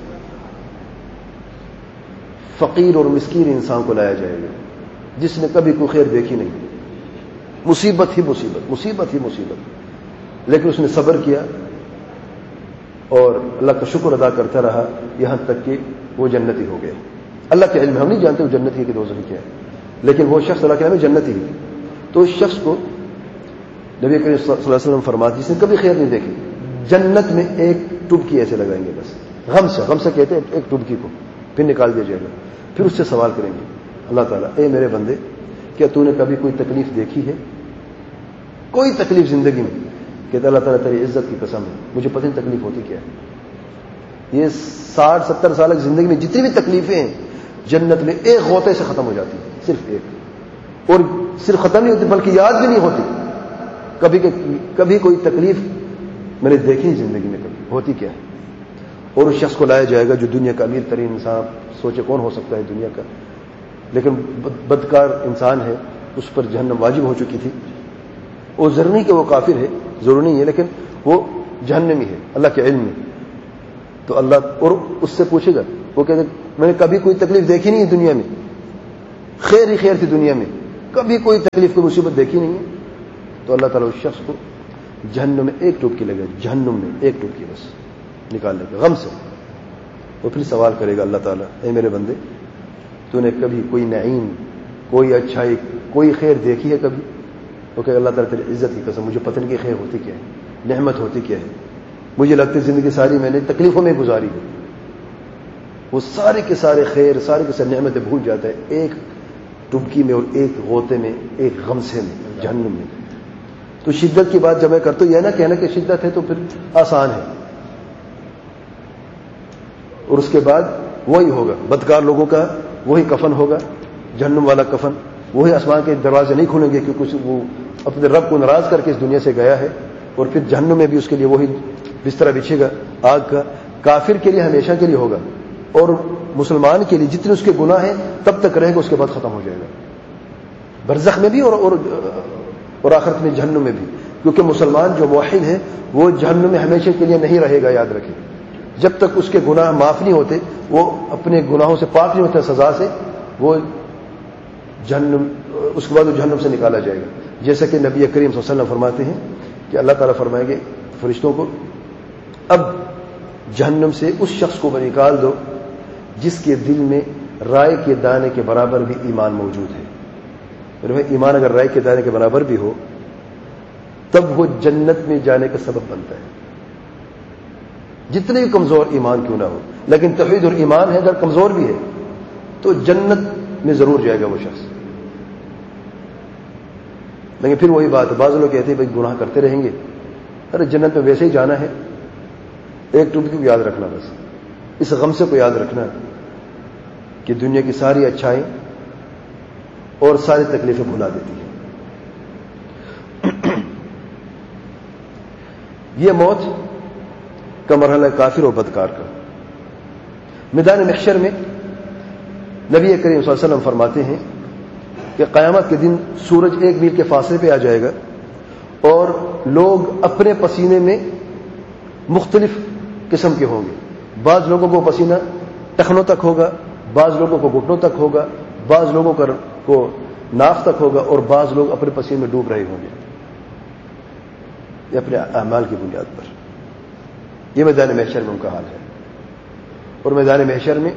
فقیر اور مسکین انسان کو لایا جائے گا، جس نے کبھی کوئی خیر دیکھی نہیں، مصیبت ہی مصیبت، مصیبت ہی مصیبت، لیکن اس نے صبر کیا اور اللہ کا شکر ادا کرتا رہا، یہاں تک کہ وہ جنتی ہو گیا. اللہ کے علم ہم نہیں جانتے وہ جنتی ہے کہ دوزخی کیا ہے، لیکن وہ شخص اللہ کے علم میں جنتی ہے. تو اس شخص کو نبی کریم صلی اللہ علیہ وسلم فرماتے جس نے کبھی خیر نہیں دیکھی، جنت میں ایک ٹبکی ایسے لگائیں گے، بس غم سے غم سے کہتے ہیں ایک ٹبکی کو، پھر نکال دیا جائے گا. پھر اس سے سوال کریں گے اللہ تعالیٰ، اے میرے بندے، کیا تو نے کبھی کوئی تکلیف دیکھی ہے؟ کوئی تکلیف زندگی میں؟ کہتے اللہ تعالیٰ تیری عزت کی قسم ہے، مجھے پتہ نہیں تکلیف ہوتی کیا ہے. یہ ساٹھ ستر سال کی زندگی میں جتنی بھی تکلیفیں ہیں جنت میں ایک غوطے سے ختم ہو جاتی ہیں، صرف ایک. اور صرف ختم نہیں ہوتی بلکہ یاد بھی نہیں ہوتی کبھی کہ کبھی کوئی تکلیف میں نے دیکھی زندگی میں کبھی ہوتی کیا ہے. اور اس شخص کو لایا جائے گا جو دنیا کا امیر ترین انسان، سوچے کون ہو سکتا ہے دنیا کا، لیکن بدکار انسان ہے، اس پر جہنم واجب ہو چکی تھی. وہ ضرور نہیں کہ وہ کافر ہے، ضرور نہیں ہے، لیکن وہ جہنمی ہے اللہ کے علم میں. تو اللہ اور اس سے پوچھے گا، وہ کہتے میں نے کبھی کوئی تکلیف دیکھی نہیں ہے دنیا میں، خیر ہی خیر تھی دنیا میں, کبھی کوئی تکلیف کوئی مصیبت دیکھی نہیں ہے, تو اللہ تعالیٰ اس شخص کو جہنم میں ایک ٹوپکی لگے, جہنم میں ایک ٹوپکی بس نکالنے کا غم سے. وہ پھر سوال کرے گا اللہ تعالیٰ, اے میرے بندے تو نے کبھی کوئی نعیم, کوئی اچھائی, کوئی خیر دیکھی ہے کبھی؟ وہ کہ اللہ تعالیٰ تیری عزت کی قسم مجھے پتہ نہیں کہ خیر ہوتی کیا ہے, نعمت ہوتی کیا ہے, مجھے لگتی زندگی ساری میں نے تکلیفوں میں گزاری ہے. وہ سارے کے سارے خیر, سارے کے سارے نعمتیں بھول جاتا ہے ایک ٹبکی میں اور ایک غوطے میں, ایک غمسے میں, جہنم میں. تو شدت کی بات جب میں کرتا ہوں, یہ نہ کہنا کہ شدت ہے تو پھر آسان ہے, اور اس کے بعد وہی ہوگا بدکار لوگوں کا وہی کفن ہوگا, جہنم والا کفن. وہی آسمان کے دروازے نہیں کھولیں گے کیونکہ وہ اپنے رب کو ناراض کر کے اس دنیا سے گیا ہے, اور پھر جہنم میں بھی اس کے لیے وہی بستر بچھے گا آگ کا. کافر کے لیے ہمیشہ کے لیے ہوگا, اور مسلمان کے لیے جتنے اس کے گناہ ہیں تب تک رہے گا, اس کے بعد ختم ہو جائے گا برزخ میں بھی اور اور, اور آخرت میں جہنم میں بھی. کیونکہ مسلمان جو موحد ہے وہ جہنم میں ہمیشہ کے لیے نہیں رہے گا, یاد رکھیں. جب تک اس کے گناہ معاف نہیں ہوتے, وہ اپنے گناہوں سے پاک نہیں ہوتے سزا سے, وہ جہنم, اس کے بعد وہ جہنم سے نکالا جائے گا. جیسا کہ نبی کریم صلی اللہ علیہ وسلم فرماتے ہیں کہ اللہ تعالیٰ فرمائیں گے فرشتوں کو, اب جہنم سے اس شخص کو نکال دو جس کے دل میں رائے کے دانے کے برابر بھی ایمان موجود ہے. اور ایمان اگر رائے کے دانے کے برابر بھی ہو تب وہ جنت میں جانے کا سبب بنتا ہے, جتنے بھی کمزور ایمان کیوں نہ ہو. لیکن توحید اور ایمان ہے اگر کمزور بھی ہے تو جنت میں ضرور جائے گا وہ شخص. لیکن پھر وہی بات ہے, بعض لوگ کہتے ہیں بھائی گناہ کرتے رہیں گے, ارے جنت میں ویسے ہی جانا ہے, ایک ٹوپکی کو یاد رکھنا بس, اس غم سے کو یاد رکھنا کہ دنیا کی ساری اچھائیں اور ساری تکلیفیں بھلا دیتی ہیں. یہ موت کا مرحلہ کافر و بدکار کا. میدان محشر میں نبی کریم صلی اللہ علیہ وسلم فرماتے ہیں کہ قیامت کے دن سورج ایک میل کے فاصلے پہ آ جائے گا, اور لوگ اپنے پسینے میں مختلف قسم کے ہوں گے. بعض لوگوں کو پسینہ ٹخنوں تک ہوگا, بعض لوگوں کو گھٹنوں تک ہوگا, بعض لوگوں کو ناف تک ہوگا, اور بعض لوگ اپنے پسینے میں ڈوب رہے ہوں گے, یہ اپنے اعمال کی بنیاد پر. یہ میدان محشر میں ان کا حال ہے. اور میدان محشر میں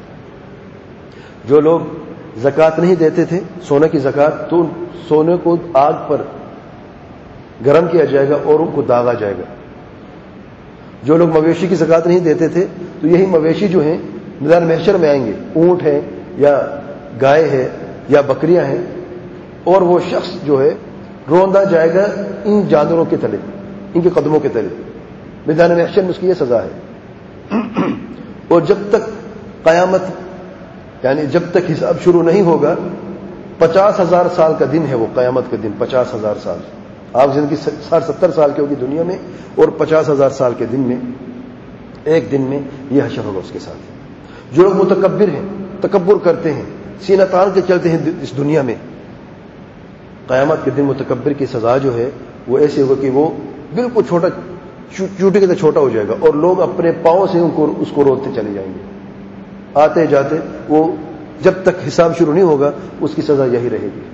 جو لوگ زکوٰۃ نہیں دیتے تھے, سونے کی زکوٰۃ, تو سونے کو آگ پر گرم کیا جائے گا اور ان کو داغا جائے گا. جو لوگ مویشی کی زکوٰۃ نہیں دیتے تھے تو یہی مویشی جو ہیں میدان محشر میں آئیں گے, اونٹ ہیں یا گائے ہے یا بکریاں ہیں, اور وہ شخص جو ہے روندا جائے گا ان جانوروں کے تلے, ان کے قدموں کے تلے. میدان محشر میں اس کی یہ سزا ہے. اور جب تک قیامت, یعنی جب تک حساب شروع نہیں ہوگا, پچاس ہزار سال کا دن ہے وہ قیامت کا دن. پچاس ہزار سال, آپ زندگی ساٹھ ستر سال کی ہوگی دنیا میں, اور پچاس ہزار سال کے دن میں ایک دن میں یہ حشر ہوگا اس کے ساتھ. جو لوگ متکبر ہیں, تکبر کرتے ہیں, سینہ تان کے چلتے ہیں اس دنیا میں, قیامت کے دن متکبر کی سزا جو ہے وہ ایسے ہوگا کہ وہ بالکل چھوٹا, چوٹی کے طرح چھوٹا ہو جائے گا, اور لوگ اپنے پاؤں سے ان کو اس کو روکتے چلے جائیں گے. آتے جاتے وہ جب تک حساب شروع نہیں ہوگا اس کی سزا یہی رہے گی.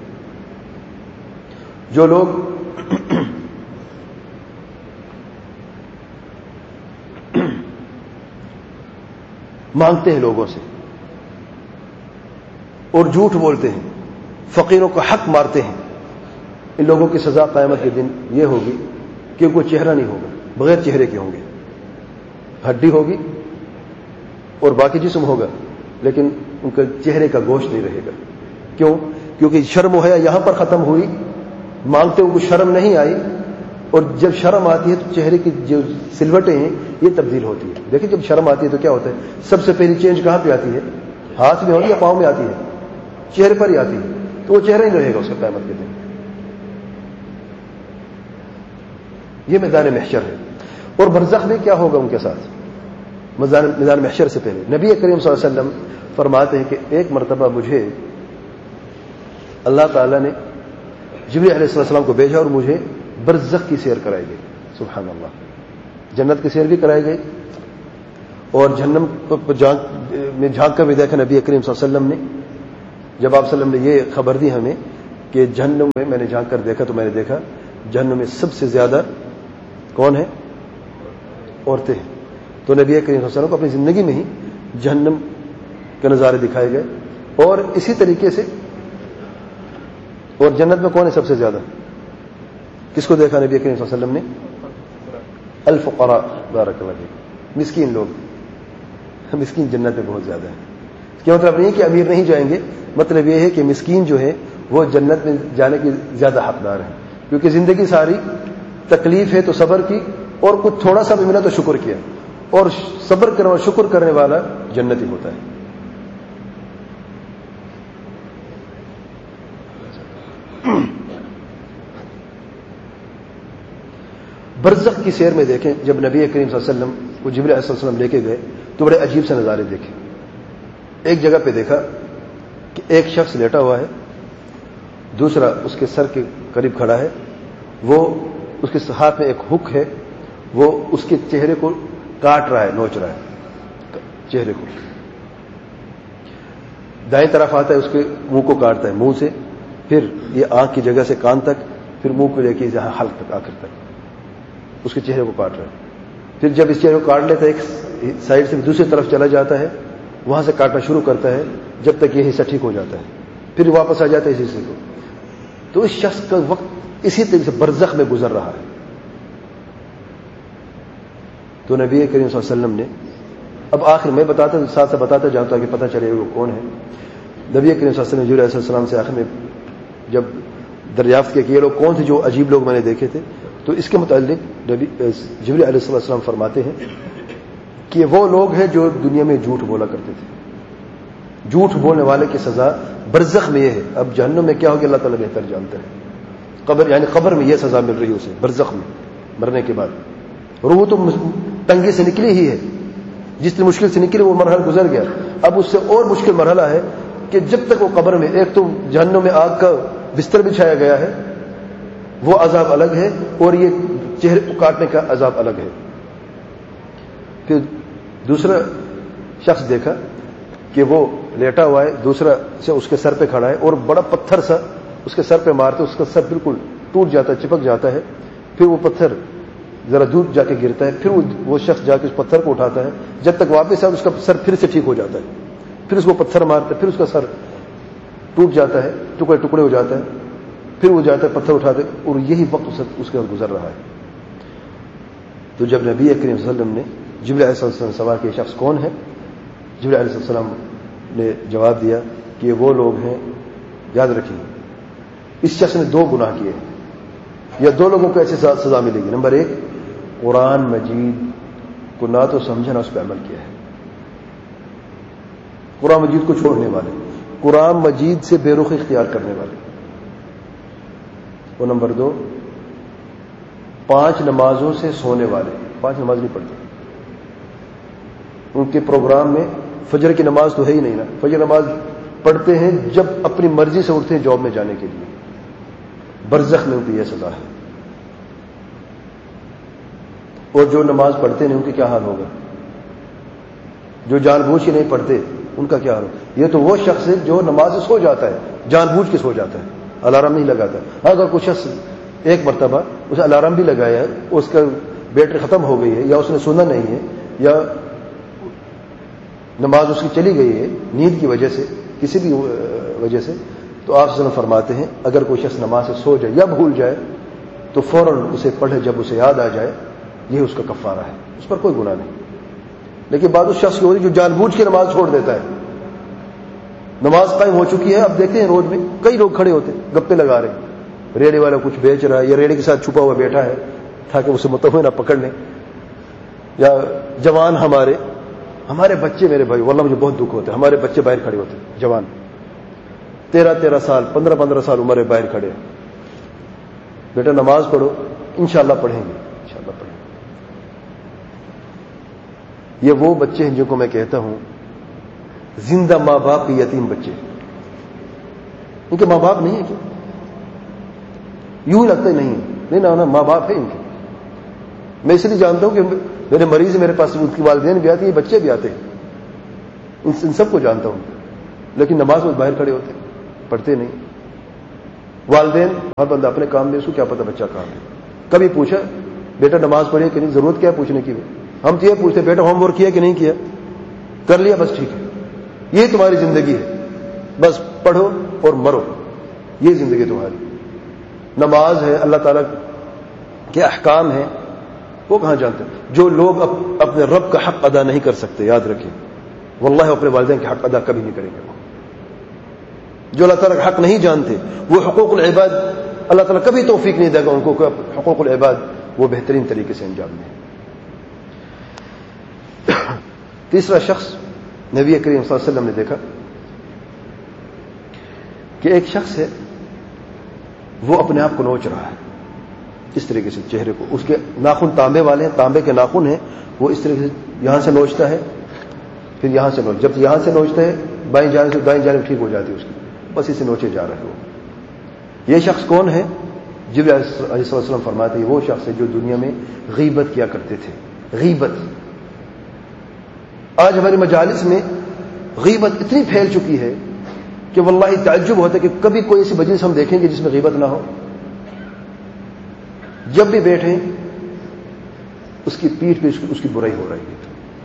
جو لوگ مانگتے ہیں لوگوں سے اور جھوٹ بولتے ہیں, فقیروں کا حق مارتے ہیں, ان لوگوں کی سزا قیامت کے دن یہ ہوگی کہ کوئی چہرہ نہیں ہوگا, بغیر چہرے کے ہوں گے. ہڈی ہوگی اور باقی جسم ہوگا, لیکن ان کا چہرے کا گوشت نہیں رہے گا. کیوں؟ کیونکہ شرم و حیا یہاں پر ختم ہوئی, مانگتے ان کو شرم نہیں آئی, اور جب شرم آتی ہے تو چہرے کی جو سلوٹیں ہیں یہ تبدیل ہوتی ہے. دیکھیں جب شرم آتی ہے تو کیا ہوتا ہے, سب سے پہلی چینج کہاں پہ آتی ہے, ہاتھ میں ہوتی ہے یا پاؤں میں آتی ہے, چہرے پر ہی آتی ہے. تو وہ چہرہ ہی رہے گا اس کا قیامت کے دن. یہ میدان محشر ہے. اور برزخ میں کیا ہوگا ان کے ساتھ میدان محشر سے پہلے؟ نبی کریم صلی اللہ علیہ وسلم فرماتے ہیں کہ ایک مرتبہ مجھے اللہ تعالیٰ نے جبریل علیہ السلام کو بھیجا اور مجھے برزخ کی سیر کرائی گئی. سبحان اللہ, جنت کی سیر بھی کرائی گئی اور جہنم میں جھانک کر بھی دیکھا نبی کریم صلی اللہ علیہ وسلم نے. جب آپ صلی اللہ علیہ وسلم نے یہ خبر دی ہمیں کہ جہنم میں، میں نے جھانک کر دیکھا تو میں نے دیکھا جہنم میں سب سے زیادہ کون ہے؟ عورتیں ہیں. تو نبی کریم صلی اللہ علیہ وسلم کو اپنی زندگی میں ہی جہنم کے نظارے دکھائے گئے. اور اسی طریقے سے اور جنت میں کون ہے سب سے زیادہ؟ کس کو دیکھا نبی کریم صلی اللہ علیہ وسلم نے؟ الفقراء. بارک اللہ فیک. مسکین لوگ، مسکین جنت میں بہت زیادہ ہیں. اس کا مطلب نہیں کہ امیر نہیں جائیں گے، مطلب یہ ہے کہ مسکین جو ہے وہ جنت میں جانے کی زیادہ حقدار ہیں، کیونکہ زندگی ساری تکلیف ہے تو صبر کی، اور کچھ تھوڑا سا بھی ملا تو شکر کیا، اور صبر کرنے اور شکر کرنے والا جنتی ہوتا ہے. برزخ کی سیر میں دیکھیں، جب نبی کریم صلی اللہ علیہ وسلم کو جبرائیل علیہ السلام لے کے گئے تو بڑے عجیب سے نظارے دیکھے. ایک جگہ پہ دیکھا کہ ایک شخص لیٹا ہوا ہے، دوسرا اس کے سر کے قریب کھڑا ہے، وہ اس کے ہاتھ میں ایک ہک ہے، وہ اس کے چہرے کو کاٹ رہا ہے، نوچ رہا ہے چہرے کو. دائیں طرف آتا ہے اس کے منہ کو کاٹتا ہے، منہ سے، پھر یہ آنکھ کی جگہ سے کان تک، پھر منہ کو لے کے جہاں حلق تک، آخر تک اس کے چہرے کو کاٹ رہا ہے. پھر جب اس چہرے کو کاٹ لیتا ہے ایک سائڈ سے دوسری طرف چلا جاتا ہے، وہاں سے کاٹنا شروع کرتا ہے جب تک یہ حصہ ٹھیک ہو جاتا ہے، پھر واپس آ جاتا ہے اس حصے کو. تو اس شخص کا وقت اسی طریقے سے برزخ میں گزر رہا ہے. تو نبی کریم صلی اللہ علیہ وسلم نے، اب آخر میں بتاتا ساتھ سے بتاتا جاؤں تاکہ پتہ چلے وہ کون ہے. نبی کریم صلی اللہ علیہ وسلم جبرائیل علیہ السلام سے آخر میں جب دریافت کیا کہ یہ لوگ کون تھے جو عجیب لوگ میں نے دیکھے تھے، تو اس کے متعلق نبی جبرائیل علیہ السلام فرماتے ہیں کہ وہ لوگ ہیں جو دنیا میں جھوٹ بولا کرتے تھے. جھوٹ بولنے والے کی سزا برزخ میں یہ ہے. اب جہنم میں کیا ہوگی اللہ تعالیٰ بہتر جانتا ہے. قبر یعنی قبر میں یہ سزا مل رہی ہے اسے، برزخ میں مرنے کے بعد. اور وہ تو تنگی سے نکلی ہی ہے، جس نے مشکل سے نکلی وہ مرحلہ گزر گیا. اب اس سے اور مشکل مرحلہ ہے کہ جب تک وہ قبر میں، ایک تو جہنم میں آگ کا بستر بچھایا گیا ہے، وہ عذاب الگ ہے، اور یہ چہرے کو کاٹنے کا عذاب الگ ہے. پھر دوسرا شخص دیکھا کہ وہ لیٹا ہوا ہے، دوسرا سے اس کے سر پہ کھڑا ہے، اور بڑا پتھر سا اس کے سر پہ مارتے اس کا سر بالکل ٹوٹ جاتا ہے، چپک جاتا ہے. پھر وہ پتھر ذرا دور جا کے گرتا ہے، پھر وہ وہ شخص جا کے اس پتھر کو اٹھاتا ہے، جب تک واپس آئے اس کا سر پھر سے ٹھیک ہو جاتا ہے. پھر اس کو پتھر مارتا ہے، پھر اس کا سر ٹوٹ جاتا ہے، ٹکڑے ٹکڑے ہو جاتا ہے. پھر وہ جاتا ہے پتھر اٹھاتے، اور یہی وقت اس کے گزر رہا ہے. تو جب نبی کریم صلی اللہ علیہ وسلم نے جبرائیل علیہ السلام سے سوال کیا شخص کون ہے، جبرائیل علیہ السلام نے جواب دیا کہ وہ لوگ ہیں. یاد رکھیے اس شخص نے دو گناہ کیے ہیں، یا دو لوگوں کو ایسی سزا ملے گی. نمبر ایک، قرآن مجید کو نہ تو سمجھا نہ اس پہ عمل کیا ہے، قرآن مجید کو چھوڑنے والے، قرآن مجید سے بے رخی اختیار کرنے والے. اور نمبر دو، پانچ نمازوں سے سونے والے. پانچ نماز نہیں پڑھتے ان کے پروگرام میں. فجر کی نماز تو ہے ہی نہیں نا، فجر نماز پڑھتے ہیں جب اپنی مرضی سے اٹھتے ہیں جاب میں جانے کے لیے. برزخ میں ان کی یہ سزا ہے. اور جو نماز پڑھتے نہیں ان کی کیا حال ہوگا؟ جو جان بوجھ کے نہیں پڑھتے ان کا کیا حال ہوگا؟ یہ تو وہ شخص ہے جو نماز سے سو جاتا ہے، جان بوجھ کے سو جاتا ہے، الارم نہیں لگاتا. اگر کوئی شخص ایک مرتبہ اسے الارم بھی لگایا ہے، اس کا بیٹری ختم ہو گئی ہے، یا اس نے سنا نہیں ہے، یا نماز اس کی چلی گئی ہے نیند کی وجہ سے، کسی بھی وجہ سے، تو آپ سے فرماتے ہیں اگر کوئی شخص نماز سے سو جائے یا بھول جائے تو فوراً اسے پڑھے جب اسے یاد آ جائے. یہ اس کا کفارہ ہے، اس پر کوئی گناہ نہیں. لیکن بعض اس شخص کی ہوتی جو جان بوجھ کے نماز چھوڑ دیتا ہے. نماز قائم ہو چکی ہے، اب دیکھتے ہیں روڈ میں کئی لوگ کھڑے ہوتے ہیں گپے لگا رہے ہیں، ریڑے والا کچھ بیچ رہا ہے یا ریڑے کے ساتھ چھپا ہوا بیٹھا ہے تاکہ اسے متوجہ نہ پکڑ لیں. یا جوان ہمارے ہمارے بچے، میرے بھائی واللہ مجھے بہت دکھ ہوتا ہے، ہمارے بچے باہر کھڑے ہوتے ہیں، جوان تیرہ تیرہ سال پندرہ پندرہ سال عمر ہے، باہر کھڑے. بیٹا نماز پڑھو، انشاءاللہ پڑھیں گے، انشاءاللہ پڑھیں گے. یہ وہ بچے ہیں جن کو میں کہتا ہوں زندہ ماں باپ کے یتیم بچے. ان کے ماں باپ نہیں ہے کیا؟ یوں لگتا ہے نہیں نہیں نا ماں باپ ہے ان کے. میں اس لیے جانتا ہوں کہ میرے مریض میرے پاس ان کی والدین بھی آتی ہیں، بچے بھی آتے ہیں، ان سب کو جانتا ہوں. لیکن نماز میں باہر کھڑے ہوتے ہیں. پڑھتے نہیں. والدین ہر بندہ اپنے کام میں، اس کو کیا پتہ بچہ کام ہے. کبھی پوچھا بیٹا نماز پڑھی کہ نہیں؟ ضرورت کیا ہے پوچھنے کی؟ ہم تو یہ پوچھتے بیٹا ہوم ورک کیا کہ نہیں کیا؟ کر لیا بس ٹھیک ہے. یہ تمہاری زندگی ہے، بس پڑھو اور مرو، یہ زندگی تمہاری. نماز ہے، اللہ تعالیٰ کے احکام ہیں، وہ کہاں جانتے ہیں؟ جو لوگ اپنے رب کا حق ادا نہیں کر سکتے، یاد رکھیں واللہ اپنے والدین کے حق ادا کبھی نہیں کریں گے. وہ جو اللہ تعالیٰ کا حق نہیں جانتے، وہ حقوق العباد اللہ تعالیٰ کبھی توفیق نہیں دے گا ان کو کہ حقوق العباد وہ بہترین طریقے سے انجام دیں. تیسرا شخص نبی کریم صلی اللہ علیہ وسلم نے دیکھا کہ ایک شخص ہے وہ اپنے آپ کو نوچ رہا ہے اس طریقے سے چہرے کو. اس کے ناخن تانبے والے ہیں، تانبے کے ناخن ہیں، وہ اس طریقے سے یہاں سے نوچتا ہے پھر یہاں سے نوچ، جب یہاں سے نوچتا ہے بائیں جانب سے دائیں جانب ٹھیک ہو جاتی ہے اس کی، بس اسے نوچے جا رہے ہو. یہ شخص کون ہے؟ جبریل علیہ السلام فرماتے ہیں وہ شخص ہے جو دنیا میں غیبت کیا کرتے تھے. غیبت آج ہماری مجالس میں غیبت اتنی پھیل چکی ہے کہ واللہ تعجب ہوتا ہے کہ کبھی کوئی ایسی مجلس ہم دیکھیں گے جس میں غیبت نہ ہو. جب بھی بیٹھیں اس کی پیٹھ پہ اس کی برائی ہو رہی ہے.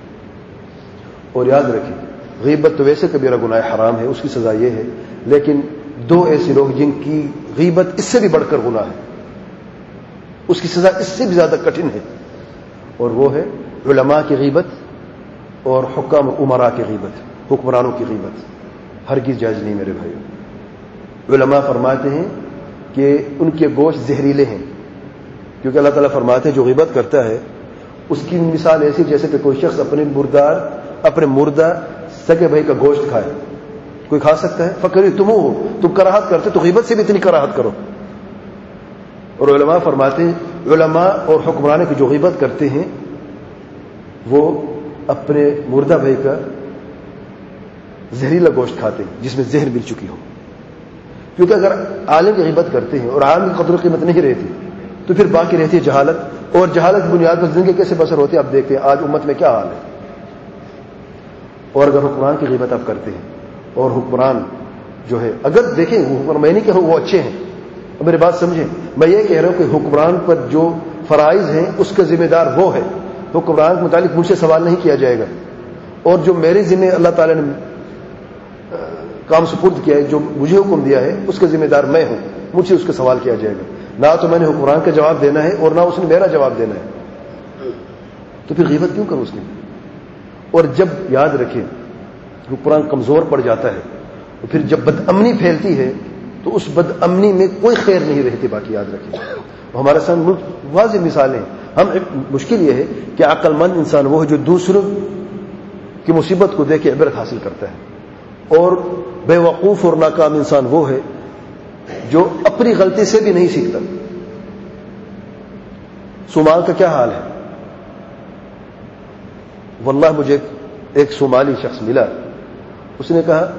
اور یاد رکھیں غیبت تو ویسے کبیرہ گناہ حرام ہے، اس کی سزا یہ ہے، لیکن دو ایسے لوگ جن کی غیبت اس سے بھی بڑھ کر گناہ ہے، اس کی سزا اس سے بھی زیادہ کٹھن ہے، اور وہ ہے علماء کی غیبت اور حکام عمراء کی غیبت، حکمرانوں کی غیبت ہرگز جائز نہیں میرے بھائیوں. علماء فرماتے ہیں کہ ان کے گوشت زہریلے ہیں، کیونکہ اللہ تعالیٰ فرماتے ہیں جو غیبت کرتا ہے اس کی مثال ایسی جیسے کہ کوئی شخص اپنے مردار اپنے مردہ سگے بھائی کا گوشت کھائے. کوئی کھا سکتا ہے؟ فکر تم ہو، تم کراہت کرتے تو غیبت سے بھی اتنی کراہت کرو. اور علماء فرماتے ہیں علماء اور حکمران کی جو غیبت کرتے ہیں وہ اپنے مردہ بھائی کا زہریلا گوشت کھاتے ہیں جس میں زہر مل چکی ہو. کیونکہ اگر عالم کی غیبت کرتے ہیں اور عالم کی قدر و قیمت نہیں رہتی تو پھر باقی رہتی ہے جہالت، اور جہالت کی بنیاد پر زندگی کیسے بسر ہوتی ہے آپ دیکھتے ہیں آج امت میں کیا حال ہے. اور اگر حکمران کی غیبت آپ کرتے ہیں اور حکمران جو ہے اگر دیکھیں حکمران، میں نہیں کہہ رہا ہوں وہ اچھے ہیں، میری بات سمجھیں، میں یہ کہہ رہا ہوں کہ حکمران پر جو فرائض ہیں اس کا ذمہ دار وہ ہے. حکمران کے متعلق مجھ سے سوال نہیں کیا جائے گا، اور جو میرے ذمہ اللہ تعالیٰ نے کام سپرد کیا ہے، جو مجھے حکم دیا ہے اس کا ذمہ دار میں ہوں، مجھ سے اس کا سوال کیا جائے گا. نہ تو میں نے حکمران کا جواب دینا ہے اور نہ اس نے میرا جواب دینا ہے، تو پھر غیبت کیوں کروں اس کی. اور جب یاد رکھیں حکمران کمزور پڑ جاتا ہے تو پھر جب بد امنی پھیلتی ہے تو اس بد امنی میں کوئی خیر نہیں رہتی. باقی یاد رکھیں ہمارے سامنے ملک واضح مثالیں. ہم مشکل یہ ہے کہ عقل مند انسان وہ ہے جو دوسروں کی مصیبت کو دیکھ کے عبرت حاصل کرتا ہے، اور بے وقوف اور ناکام انسان وہ ہے جو اپنی غلطی سے بھی نہیں سیکھتا. صومال کا کیا حال ہے؟ واللہ مجھے ایک صومالی شخص ملا، اس نے کہا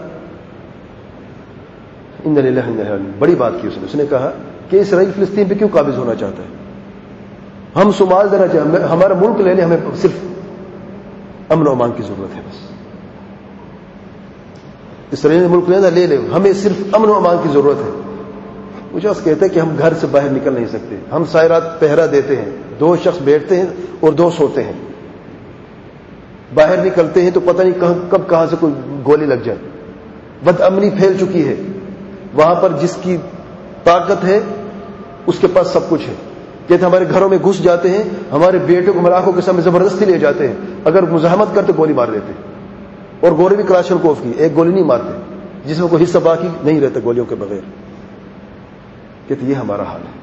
ان للہ و انا الیہ راجعون، بڑی بات کی اس نے. اس نے کہا کہ اسرائیل فلسطین پہ کیوں قابض ہونا چاہتا ہے؟ ہم صومال دینا چاہتے ہیں، ہمارا ملک لے لیں، ہمیں صرف امن و امان کی ضرورت ہے. بس اسرائیل ملک لینا لے لیں، ہمیں صرف امن و امان کی ضرورت ہے. مجھے اس کہتے ہیں کہ ہم گھر سے باہر نکل نہیں سکتے، ہم ساری رات پہرا دیتے ہیں، دو شخص بیٹھتے ہیں اور دو سوتے ہیں، باہر نکلتے ہیں تو پتہ نہیں کہاں کب کہاں سے کوئی گولی لگ جائے. بد امنی پھیل چکی ہے وہاں پر، جس کی طاقت ہے اس کے پاس سب کچھ ہے. کہتے ہمارے گھروں میں گھس جاتے ہیں، ہمارے بیٹوں کو ملاقوں کے سامنے زبردستی لے جاتے ہیں، اگر مزاحمت کرتے گولی مار دیتے، اور گولی بھی کلاشنکوف کی، ایک گولی نہیں مارتے جس میں کوئی حصہ باقی نہیں رہتا گولیوں کے بغیر. کہتے یہ ہمارا حال ہے.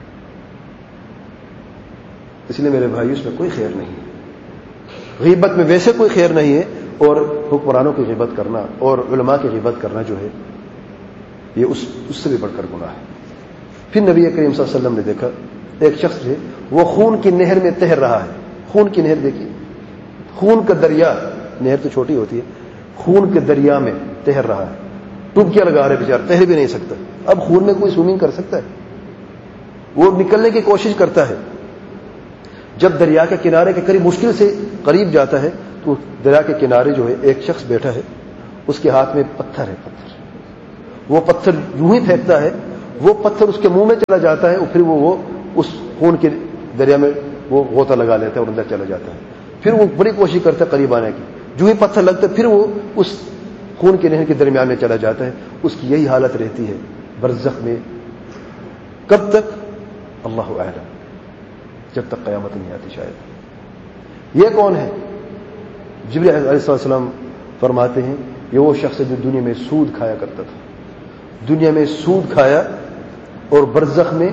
اس لیے میرے بھائی اس میں کوئی خیر نہیں ہے، غیبت میں ویسے کوئی خیر نہیں ہے، اور حکمرانوں کی غیبت کرنا اور علماء کی غیبت کرنا جو ہے یہ اس اس سے بھی بڑھ کر گناہ ہے. پھر نبی کریم صلی اللہ علیہ وسلم نے دیکھا ایک شخص ہے وہ خون کی نہر میں تیر رہا ہے. خون کی نہر دیکھیے، خون کا دریا، نہر تو چھوٹی ہوتی ہے، خون کے دریا میں تیر رہا ہے. ڈبکیاں لگا رہے بیچارہ، تیر بھی نہیں سکتا. اب خون میں کوئی سوئمنگ کر سکتا ہے؟ وہ نکلنے کی کوشش کرتا ہے. جب دریا کے کنارے کے قریب مشکل سے قریب جاتا ہے تو دریا کے کنارے جو ہے ایک شخص بیٹھا ہے، اس کے ہاتھ میں پتھر ہے، پتھر وہ پتھر یوں ہی پھینکتا ہے، وہ پتھر اس کے منہ میں چلا جاتا ہے اور پھر وہ, وہ اس خون کے دریا میں وہ غوطہ لگا لیتا ہے اور اندر چلا جاتا ہے. پھر وہ بڑی کوشش کرتا ہے قریب آنے کی، جو ہی پتھر لگتا ہے پھر وہ اس خون کے نہر کے درمیان میں چلا جاتا ہے. اس کی یہی حالت رہتی ہے برزخ میں. کب تک؟ اللہ اعلم، جب تک قیامت نہیں آتی شاید. یہ کون ہے؟ جبریل علیہ السلام فرماتے ہیں یہ وہ شخص ہے جو دنیا میں سود کھایا کرتا تھا، دنیا میں سود کھایا اور برزخ میں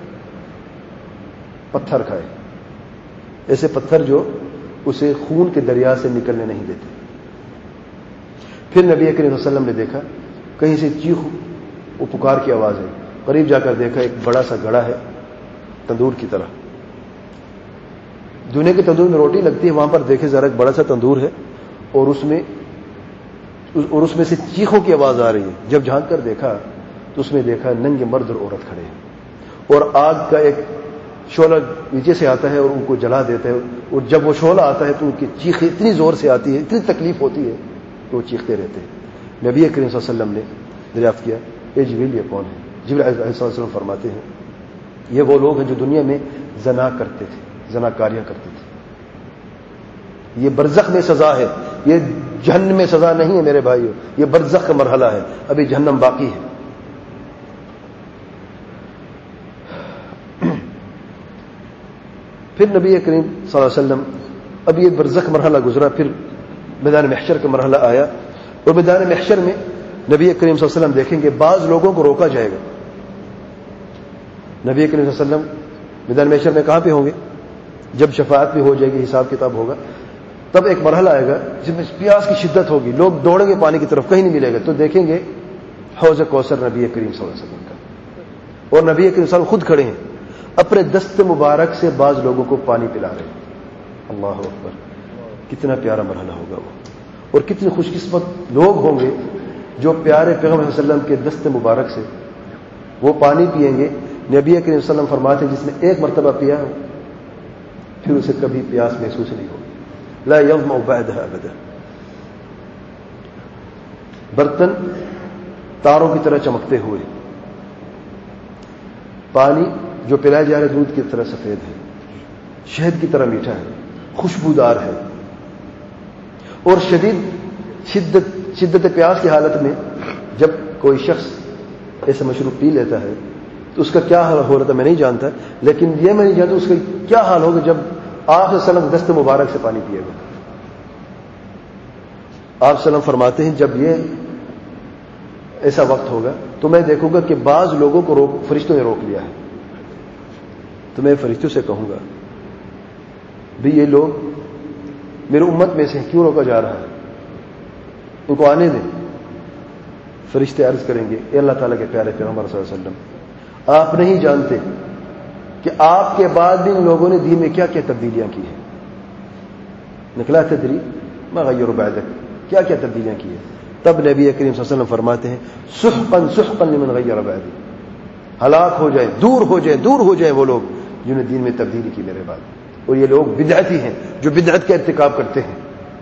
پتھر کھائے، ایسے پتھر جو اسے خون کے دریا سے نکلنے نہیں دیتے. پھر نبی کریم صلی اللہ علیہ وسلم نے دیکھا کہیں سے چیخ و پکار کی آواز ہے. قریب جا کر دیکھا ایک بڑا سا گڑھا ہے تندور کی طرح. دنیا کے تندور میں روٹی لگتی ہے، وہاں پر دیکھے ذرا ایک بڑا سا تندور ہے اور اس میں اور اس میں سے چیخوں کی آواز آ رہی ہے. جب جھانک کر دیکھا تو اس میں دیکھا ننگے مرد اور عورت کھڑے ہیں اور آگ کا ایک شعلہ نیچے سے آتا ہے اور ان کو جلا دیتا ہے. اور جب وہ شعلہ آتا ہے تو ان کی چیخیں اتنی زور سے آتی ہے، اتنی تکلیف ہوتی ہے کہ وہ چیختے رہتے ہیں. نبی کریم صلی اللہ علیہ وسلم نے دریافت کیا اے جبریل یہ کون ہے؟ جبریل علیہ السلام فرماتے ہیں یہ وہ لوگ ہیں جو دنیا میں زنا کرتے تھے، زنا کاریاں کرتے تھے. یہ برزخ میں سزا ہے، یہ جہنم میں سزا نہیں ہے میرے بھائیو، یہ برزخ کا مرحلہ ہے، ابھی جہنم باقی ہے. پھر نبی کریم صلی اللہ علیہ وسلم اب یہ برزخ مرحلہ گزرا، پھر میدان محشر کا مرحلہ آیا. اور میدان محشر میں نبی کریم صلی اللہ علیہ وسلم دیکھیں گے بعض لوگوں کو روکا جائے گا. نبی کریم صلی اللہ علیہ وسلم میدان محشر میں کہاں پہ ہوں گے؟ جب شفاعت بھی ہو جائے گی، حساب کتاب ہوگا، تب ایک مرحلہ آئے گا جس میں پیاس کی شدت ہوگی، لوگ دوڑیں گے پانی کی طرف، کہیں نہیں ملے گا. تو دیکھیں گے حوض کوثر نبی کریم صلی اللہ علیہ وسلم کا، اور نبی کریم صلی اللہ علیہ وسلم خود کھڑے ہیں اپنے دست مبارک سے بعض لوگوں کو پانی پلا رہے ہیں. اللہ اکبر، کتنا پیارا مرحلہ ہوگا وہ، اور کتنے خوش قسمت لوگ ہوں گے جو پیارے پیغمبر صلی اللہ علیہ وسلم کے دست مبارک سے وہ پانی پئیں گے. نبی کریم صلی اللہ علیہ وسلم فرماتے ہیں جس نے ایک مرتبہ پیا ہو پھر اسے کبھی پیاس محسوس نہیں ہوگی. لا يظمأ بعدها ابدا. برتن تاروں کی طرح چمکتے ہوئے، پانی جو پلایا جا رہا ہے دودھ کی طرح سفید ہے، شہد کی طرح میٹھا ہے، خوشبودار ہے. اور شدید شدت شدت پیاس کی حالت میں جب کوئی شخص ایسا مشروب پی لیتا ہے تو اس کا کیا حال ہو رہا تھا میں نہیں جانتا، لیکن یہ میں نہیں جانتا اس کا کیا حال ہوگا جب آپ صلی اللہ علیہ وسلم دست مبارک سے پانی پیے گا. آپ صلی اللہ علیہ وسلم فرماتے ہیں جب یہ ایسا وقت ہوگا تو میں دیکھوں گا کہ بعض لوگوں کو روک فرشتوں نے روک لیا ہے. تو میں فرشتوں سے کہوں گا بھی یہ لوگ میری امت میں سے کیوں روکا جا رہا ہے، ان کو آنے دیں. فرشتے عرض کریں گے اے اللہ تعالیٰ کے پیارے پیغمبر صلی اللہ علیہ وسلم آپ نہیں جانتے کہ آپ کے بعد بھی ان لوگوں نے دین میں کیا کیا تبدیلیاں کی ہیں. نکلا تدری ما غیر بعدک، کیا کیا تبدیلیاں کی ہیں. تب نبی کریم صلی اللہ علیہ وسلم فرماتے ہیں سحقا سحقا لمن غیر بعدی، ہلاک ہو جائیں، دور ہو جائیں، دور ہو جائیں وہ لوگ جنہوں نے دین میں تبدیلی کی میرے بعد. اور یہ لوگ بدعتی ہیں جو بدعت کا ارتکاب کرتے ہیں.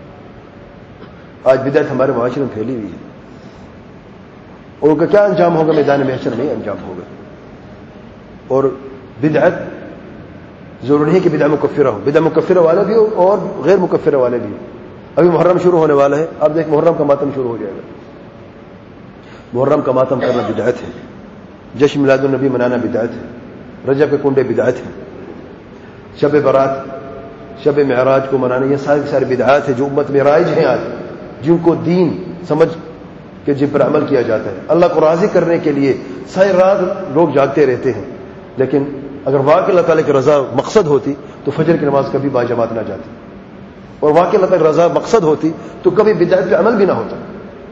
آج بدعت ہمارے معاشرے میں پھیلی ہوئی ہے اور ان کا کیا انجام ہوگا؟ میدان محشر میں انجام ہوگا. اور بدعت ضروری ہے کہ بدعت مکفرہ ہو، بدعت مکفرہ والے بھی ہو اور غیر مکفرہ والے بھی ہو. ابھی محرم شروع ہونے والا ہے، اب دیکھ محرم کا ماتم شروع ہو جائے گا. محرم کا ماتم کرنا بدعت ہے، جشن میلاد النبی منانا بدعت ہے، رجب کے کنڈے بدعت ہیں، شب برات شب معراج کو منانا یہ ساری ساری بدعات ہیں جو امت میں رائج ہیں آج، جن کو دین سمجھ کے جن پر عمل کیا جاتا ہے. اللہ کو راضی کرنے کے لیے ساری رات لوگ جاگتے رہتے ہیں، لیکن اگر واقعی اللہ تعالیٰ کی رضا مقصد ہوتی تو فجر کی نماز کبھی باجماعت نہ جاتی، اور واقعی اللہ تعالیٰ کی رضا مقصد ہوتی تو کبھی بدعت پہ عمل بھی نہ ہوتا.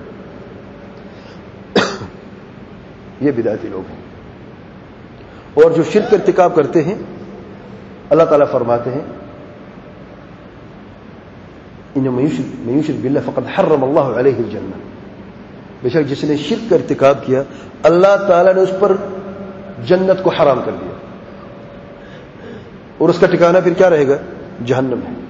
یہ بدعتی لوگ ہیں. اور جو شرک کا ارتکاب کرتے ہیں اللہ تعالیٰ فرماتے ہیں انما یشرک باللہ فقد حرم اللہ علیہ الجنہ، بے شک جس نے شرک کا ارتکاب کیا اللہ تعالیٰ نے اس پر جنت کو حرام کر دیا، اور اس کا ٹھکانہ پھر کیا رہے گا؟ جہنم ہے.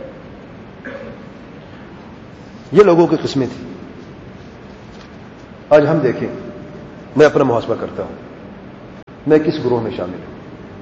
یہ لوگوں کی قسمیں تھی. آج ہم دیکھیں، میں اپنا محاسبہ کرتا ہوں، میں کس گروہ میں شامل ہوں؟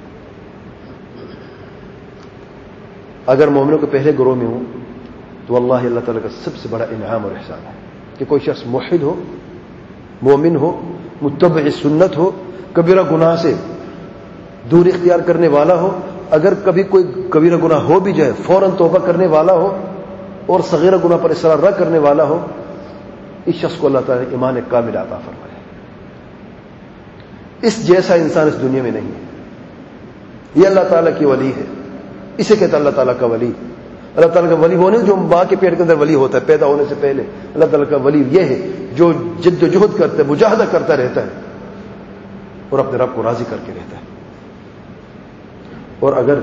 اگر مومنوں کے پہلے گروہ میں ہوں تو واللہ اللہ تعالیٰ کا سب سے بڑا انعام اور احسان ہے کہ کوئی شخص موحد ہو، مومن ہو، متبع سنت ہو، کبیرہ گناہ سے دور اختیار کرنے والا ہو، اگر کبھی کوئی کبیرہ گناہ ہو بھی جائے فوراً توبہ کرنے والا ہو اور صغیرہ گناہ پر اصرار نہ کرنے والا ہو، اس شخص کو اللہ تعالیٰ نے ایمان کامل عطا فرمایا۔ اس جیسا انسان اس دنیا میں نہیں ہے، یہ اللہ تعالیٰ کی ولی ہے، اسے کہتا اللہ تعالیٰ کا ولی۔ اللہ تعالیٰ کا ولی وہ نہیں جو ماں کے پیٹ کے اندر ولی ہوتا ہے پیدا ہونے سے پہلے، اللہ تعالیٰ کا ولی یہ ہے جو جد و جہد کرتا ہے، مجاہدہ کرتا رہتا ہے اور اپنے رب کو راضی کر کے رہتا ہے۔ اور اگر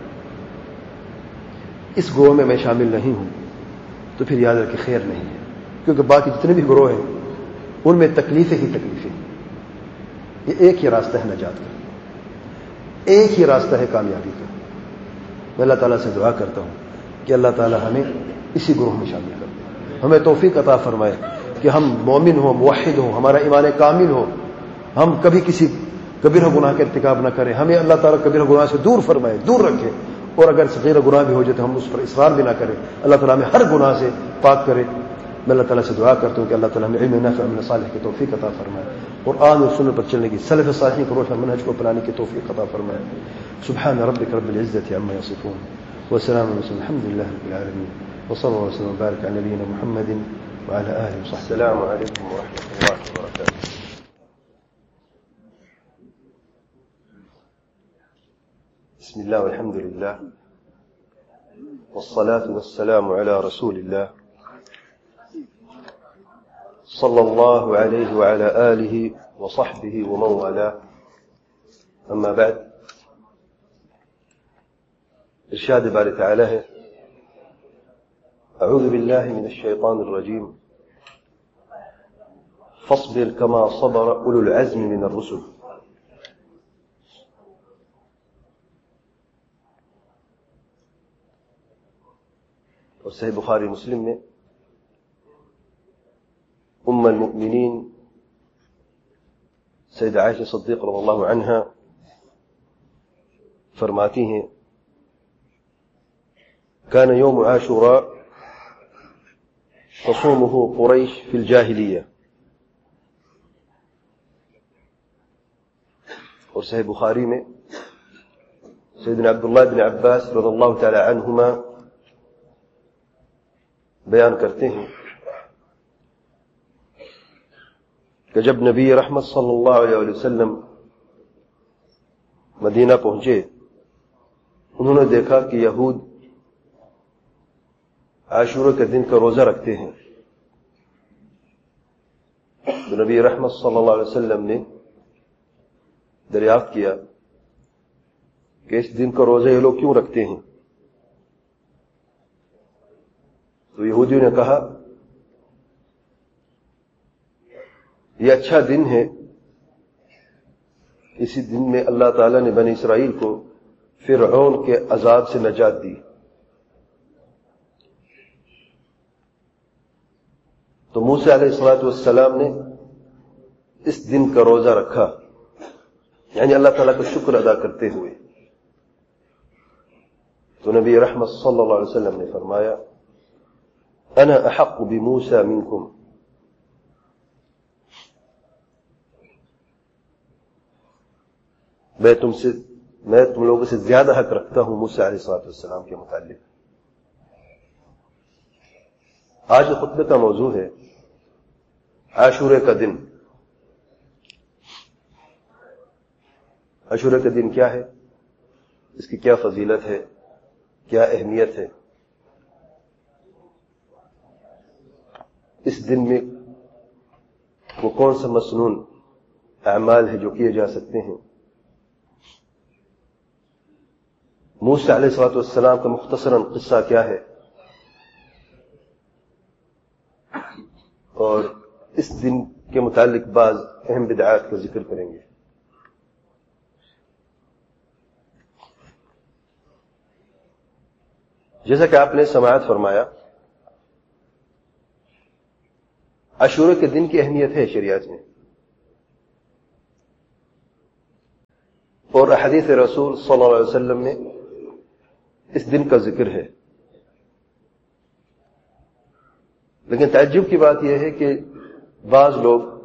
اس گروہ میں میں شامل نہیں ہوں تو پھر یاد رکھے خیر نہیں ہے، کیونکہ باقی جتنے بھی گروہ ہیں ان میں تکلیفیں ہی تکلیفیں ہیں۔ یہ ایک ہی راستہ ہے نجات کا، ایک ہی راستہ ہے کامیابی کا۔ میں اللہ تعالیٰ سے دعا کرتا ہوں کہ اللہ تعالیٰ ہمیں اسی گروہ میں شامل کر دے، ہمیں توفیق عطا فرمائے کہ ہم مومن ہوں، موحد ہوں، ہمارا ایمان کامل ہو، ہم کبھی کسی کبیرہ گناہ کا ارتکاب نہ کریں، ہمیں اللہ تعالیٰ کبیرہ گناہ سے دور فرمائے، دور رکھے، اور اگر صغیرہ گناہ بھی ہو جائے تو ہم اس پر اصرار بھی نہ کریں، اللہ تعالیٰ ہمیں ہر گناہ سے پاک کرے۔ میں اللہ تعالیٰ سے دعا کرتا ہوں کہ اللہ تعالیٰ ہمیں علم نافع عمل صالح کی توفیق عطا فرمائے، اور قرآن اور سنت پر چلنے کی، سلف صالحین کے روشن منہج کو اپنانے کی توفیق عطا فرمائے۔ سبحان ربک رب العزة عما يصفون وسلام على المرسلين الحمد لله رب العالمين وصلى الله وسلم وبارك على نبينا محمد وعلى آله وصحبه. السلام عليكم ورحمة الله وبركاته. بسم الله والحمد لله والصلاة والسلام على رسول الله صلى الله عليه وعلى آله وصحبه ومن والاه. أما بعد، ارشاد بارے تعالی ہے: اعوذ باللہ من الشیطان الرجیم فاصبر كما صبر اولو العزم من الرسل. اور صحیح بخاری مسلم میں ام المؤمنین سیدہ عائشہ صدیق رضی اللہ عنہا فرماتی ہیں: كان يوم عاشوراء تصومه قريش في الجاهلية. اور صحیح بخاری میں سیدنا عبداللہ بن عباس رضی اللہ تعالی عنہما بیان کرتے ہیں کہ جب نبی رحمت صلی اللہ علیہ وسلم مدینہ پہنچے، انہوں نے دیکھا کہ یہود عاشورہ کے دن کا روزہ رکھتے ہیں، تو نبی رحمت صلی اللہ علیہ وسلم نے دریافت کیا کہ اس دن کا روزہ یہ لوگ کیوں رکھتے ہیں؟ تو یہودیوں نے کہا یہ اچھا دن ہے، اسی دن میں اللہ تعالیٰ نے بنی اسرائیل کو فرعون کے عذاب سے نجات دی، تو موسیٰ علیہ الصلوۃ والسلام نے اس دن کا روزہ رکھا، یعنی اللہ تعالیٰ کا شکر ادا کرتے ہوئے۔ تو نبی رحمت صلی اللہ علیہ وسلم نے فرمایا: انا احق بموسیٰ منکم، میں تم سے میں تم لوگوں سے زیادہ حق رکھتا ہوں موسیٰ علیہ الصلوۃ والسلام کے متعلق۔ آج خطبے کا موضوع ہے عاشورہ کا دن۔ عاشورہ کا دن کیا ہے، اس کی کیا فضیلت ہے، کیا اہمیت ہے؟ اس دن میں وہ کون سا مسنون اعمال ہے جو کیے جا سکتے ہیں؟ موسیٰ علیہ الصلوۃ والسلام کا مختصراً قصہ کیا ہے، اور اس دن کے متعلق بعض اہم بدعات کا ذکر کریں گے۔ جیسا کہ آپ نے سماعت فرمایا، عاشورہ کے دن کی اہمیت ہے شریعت میں، اور احادیث رسول صلی اللہ علیہ وسلم میں اس دن کا ذکر ہے۔ لیکن تعجب کی بات یہ ہے کہ بعض لوگ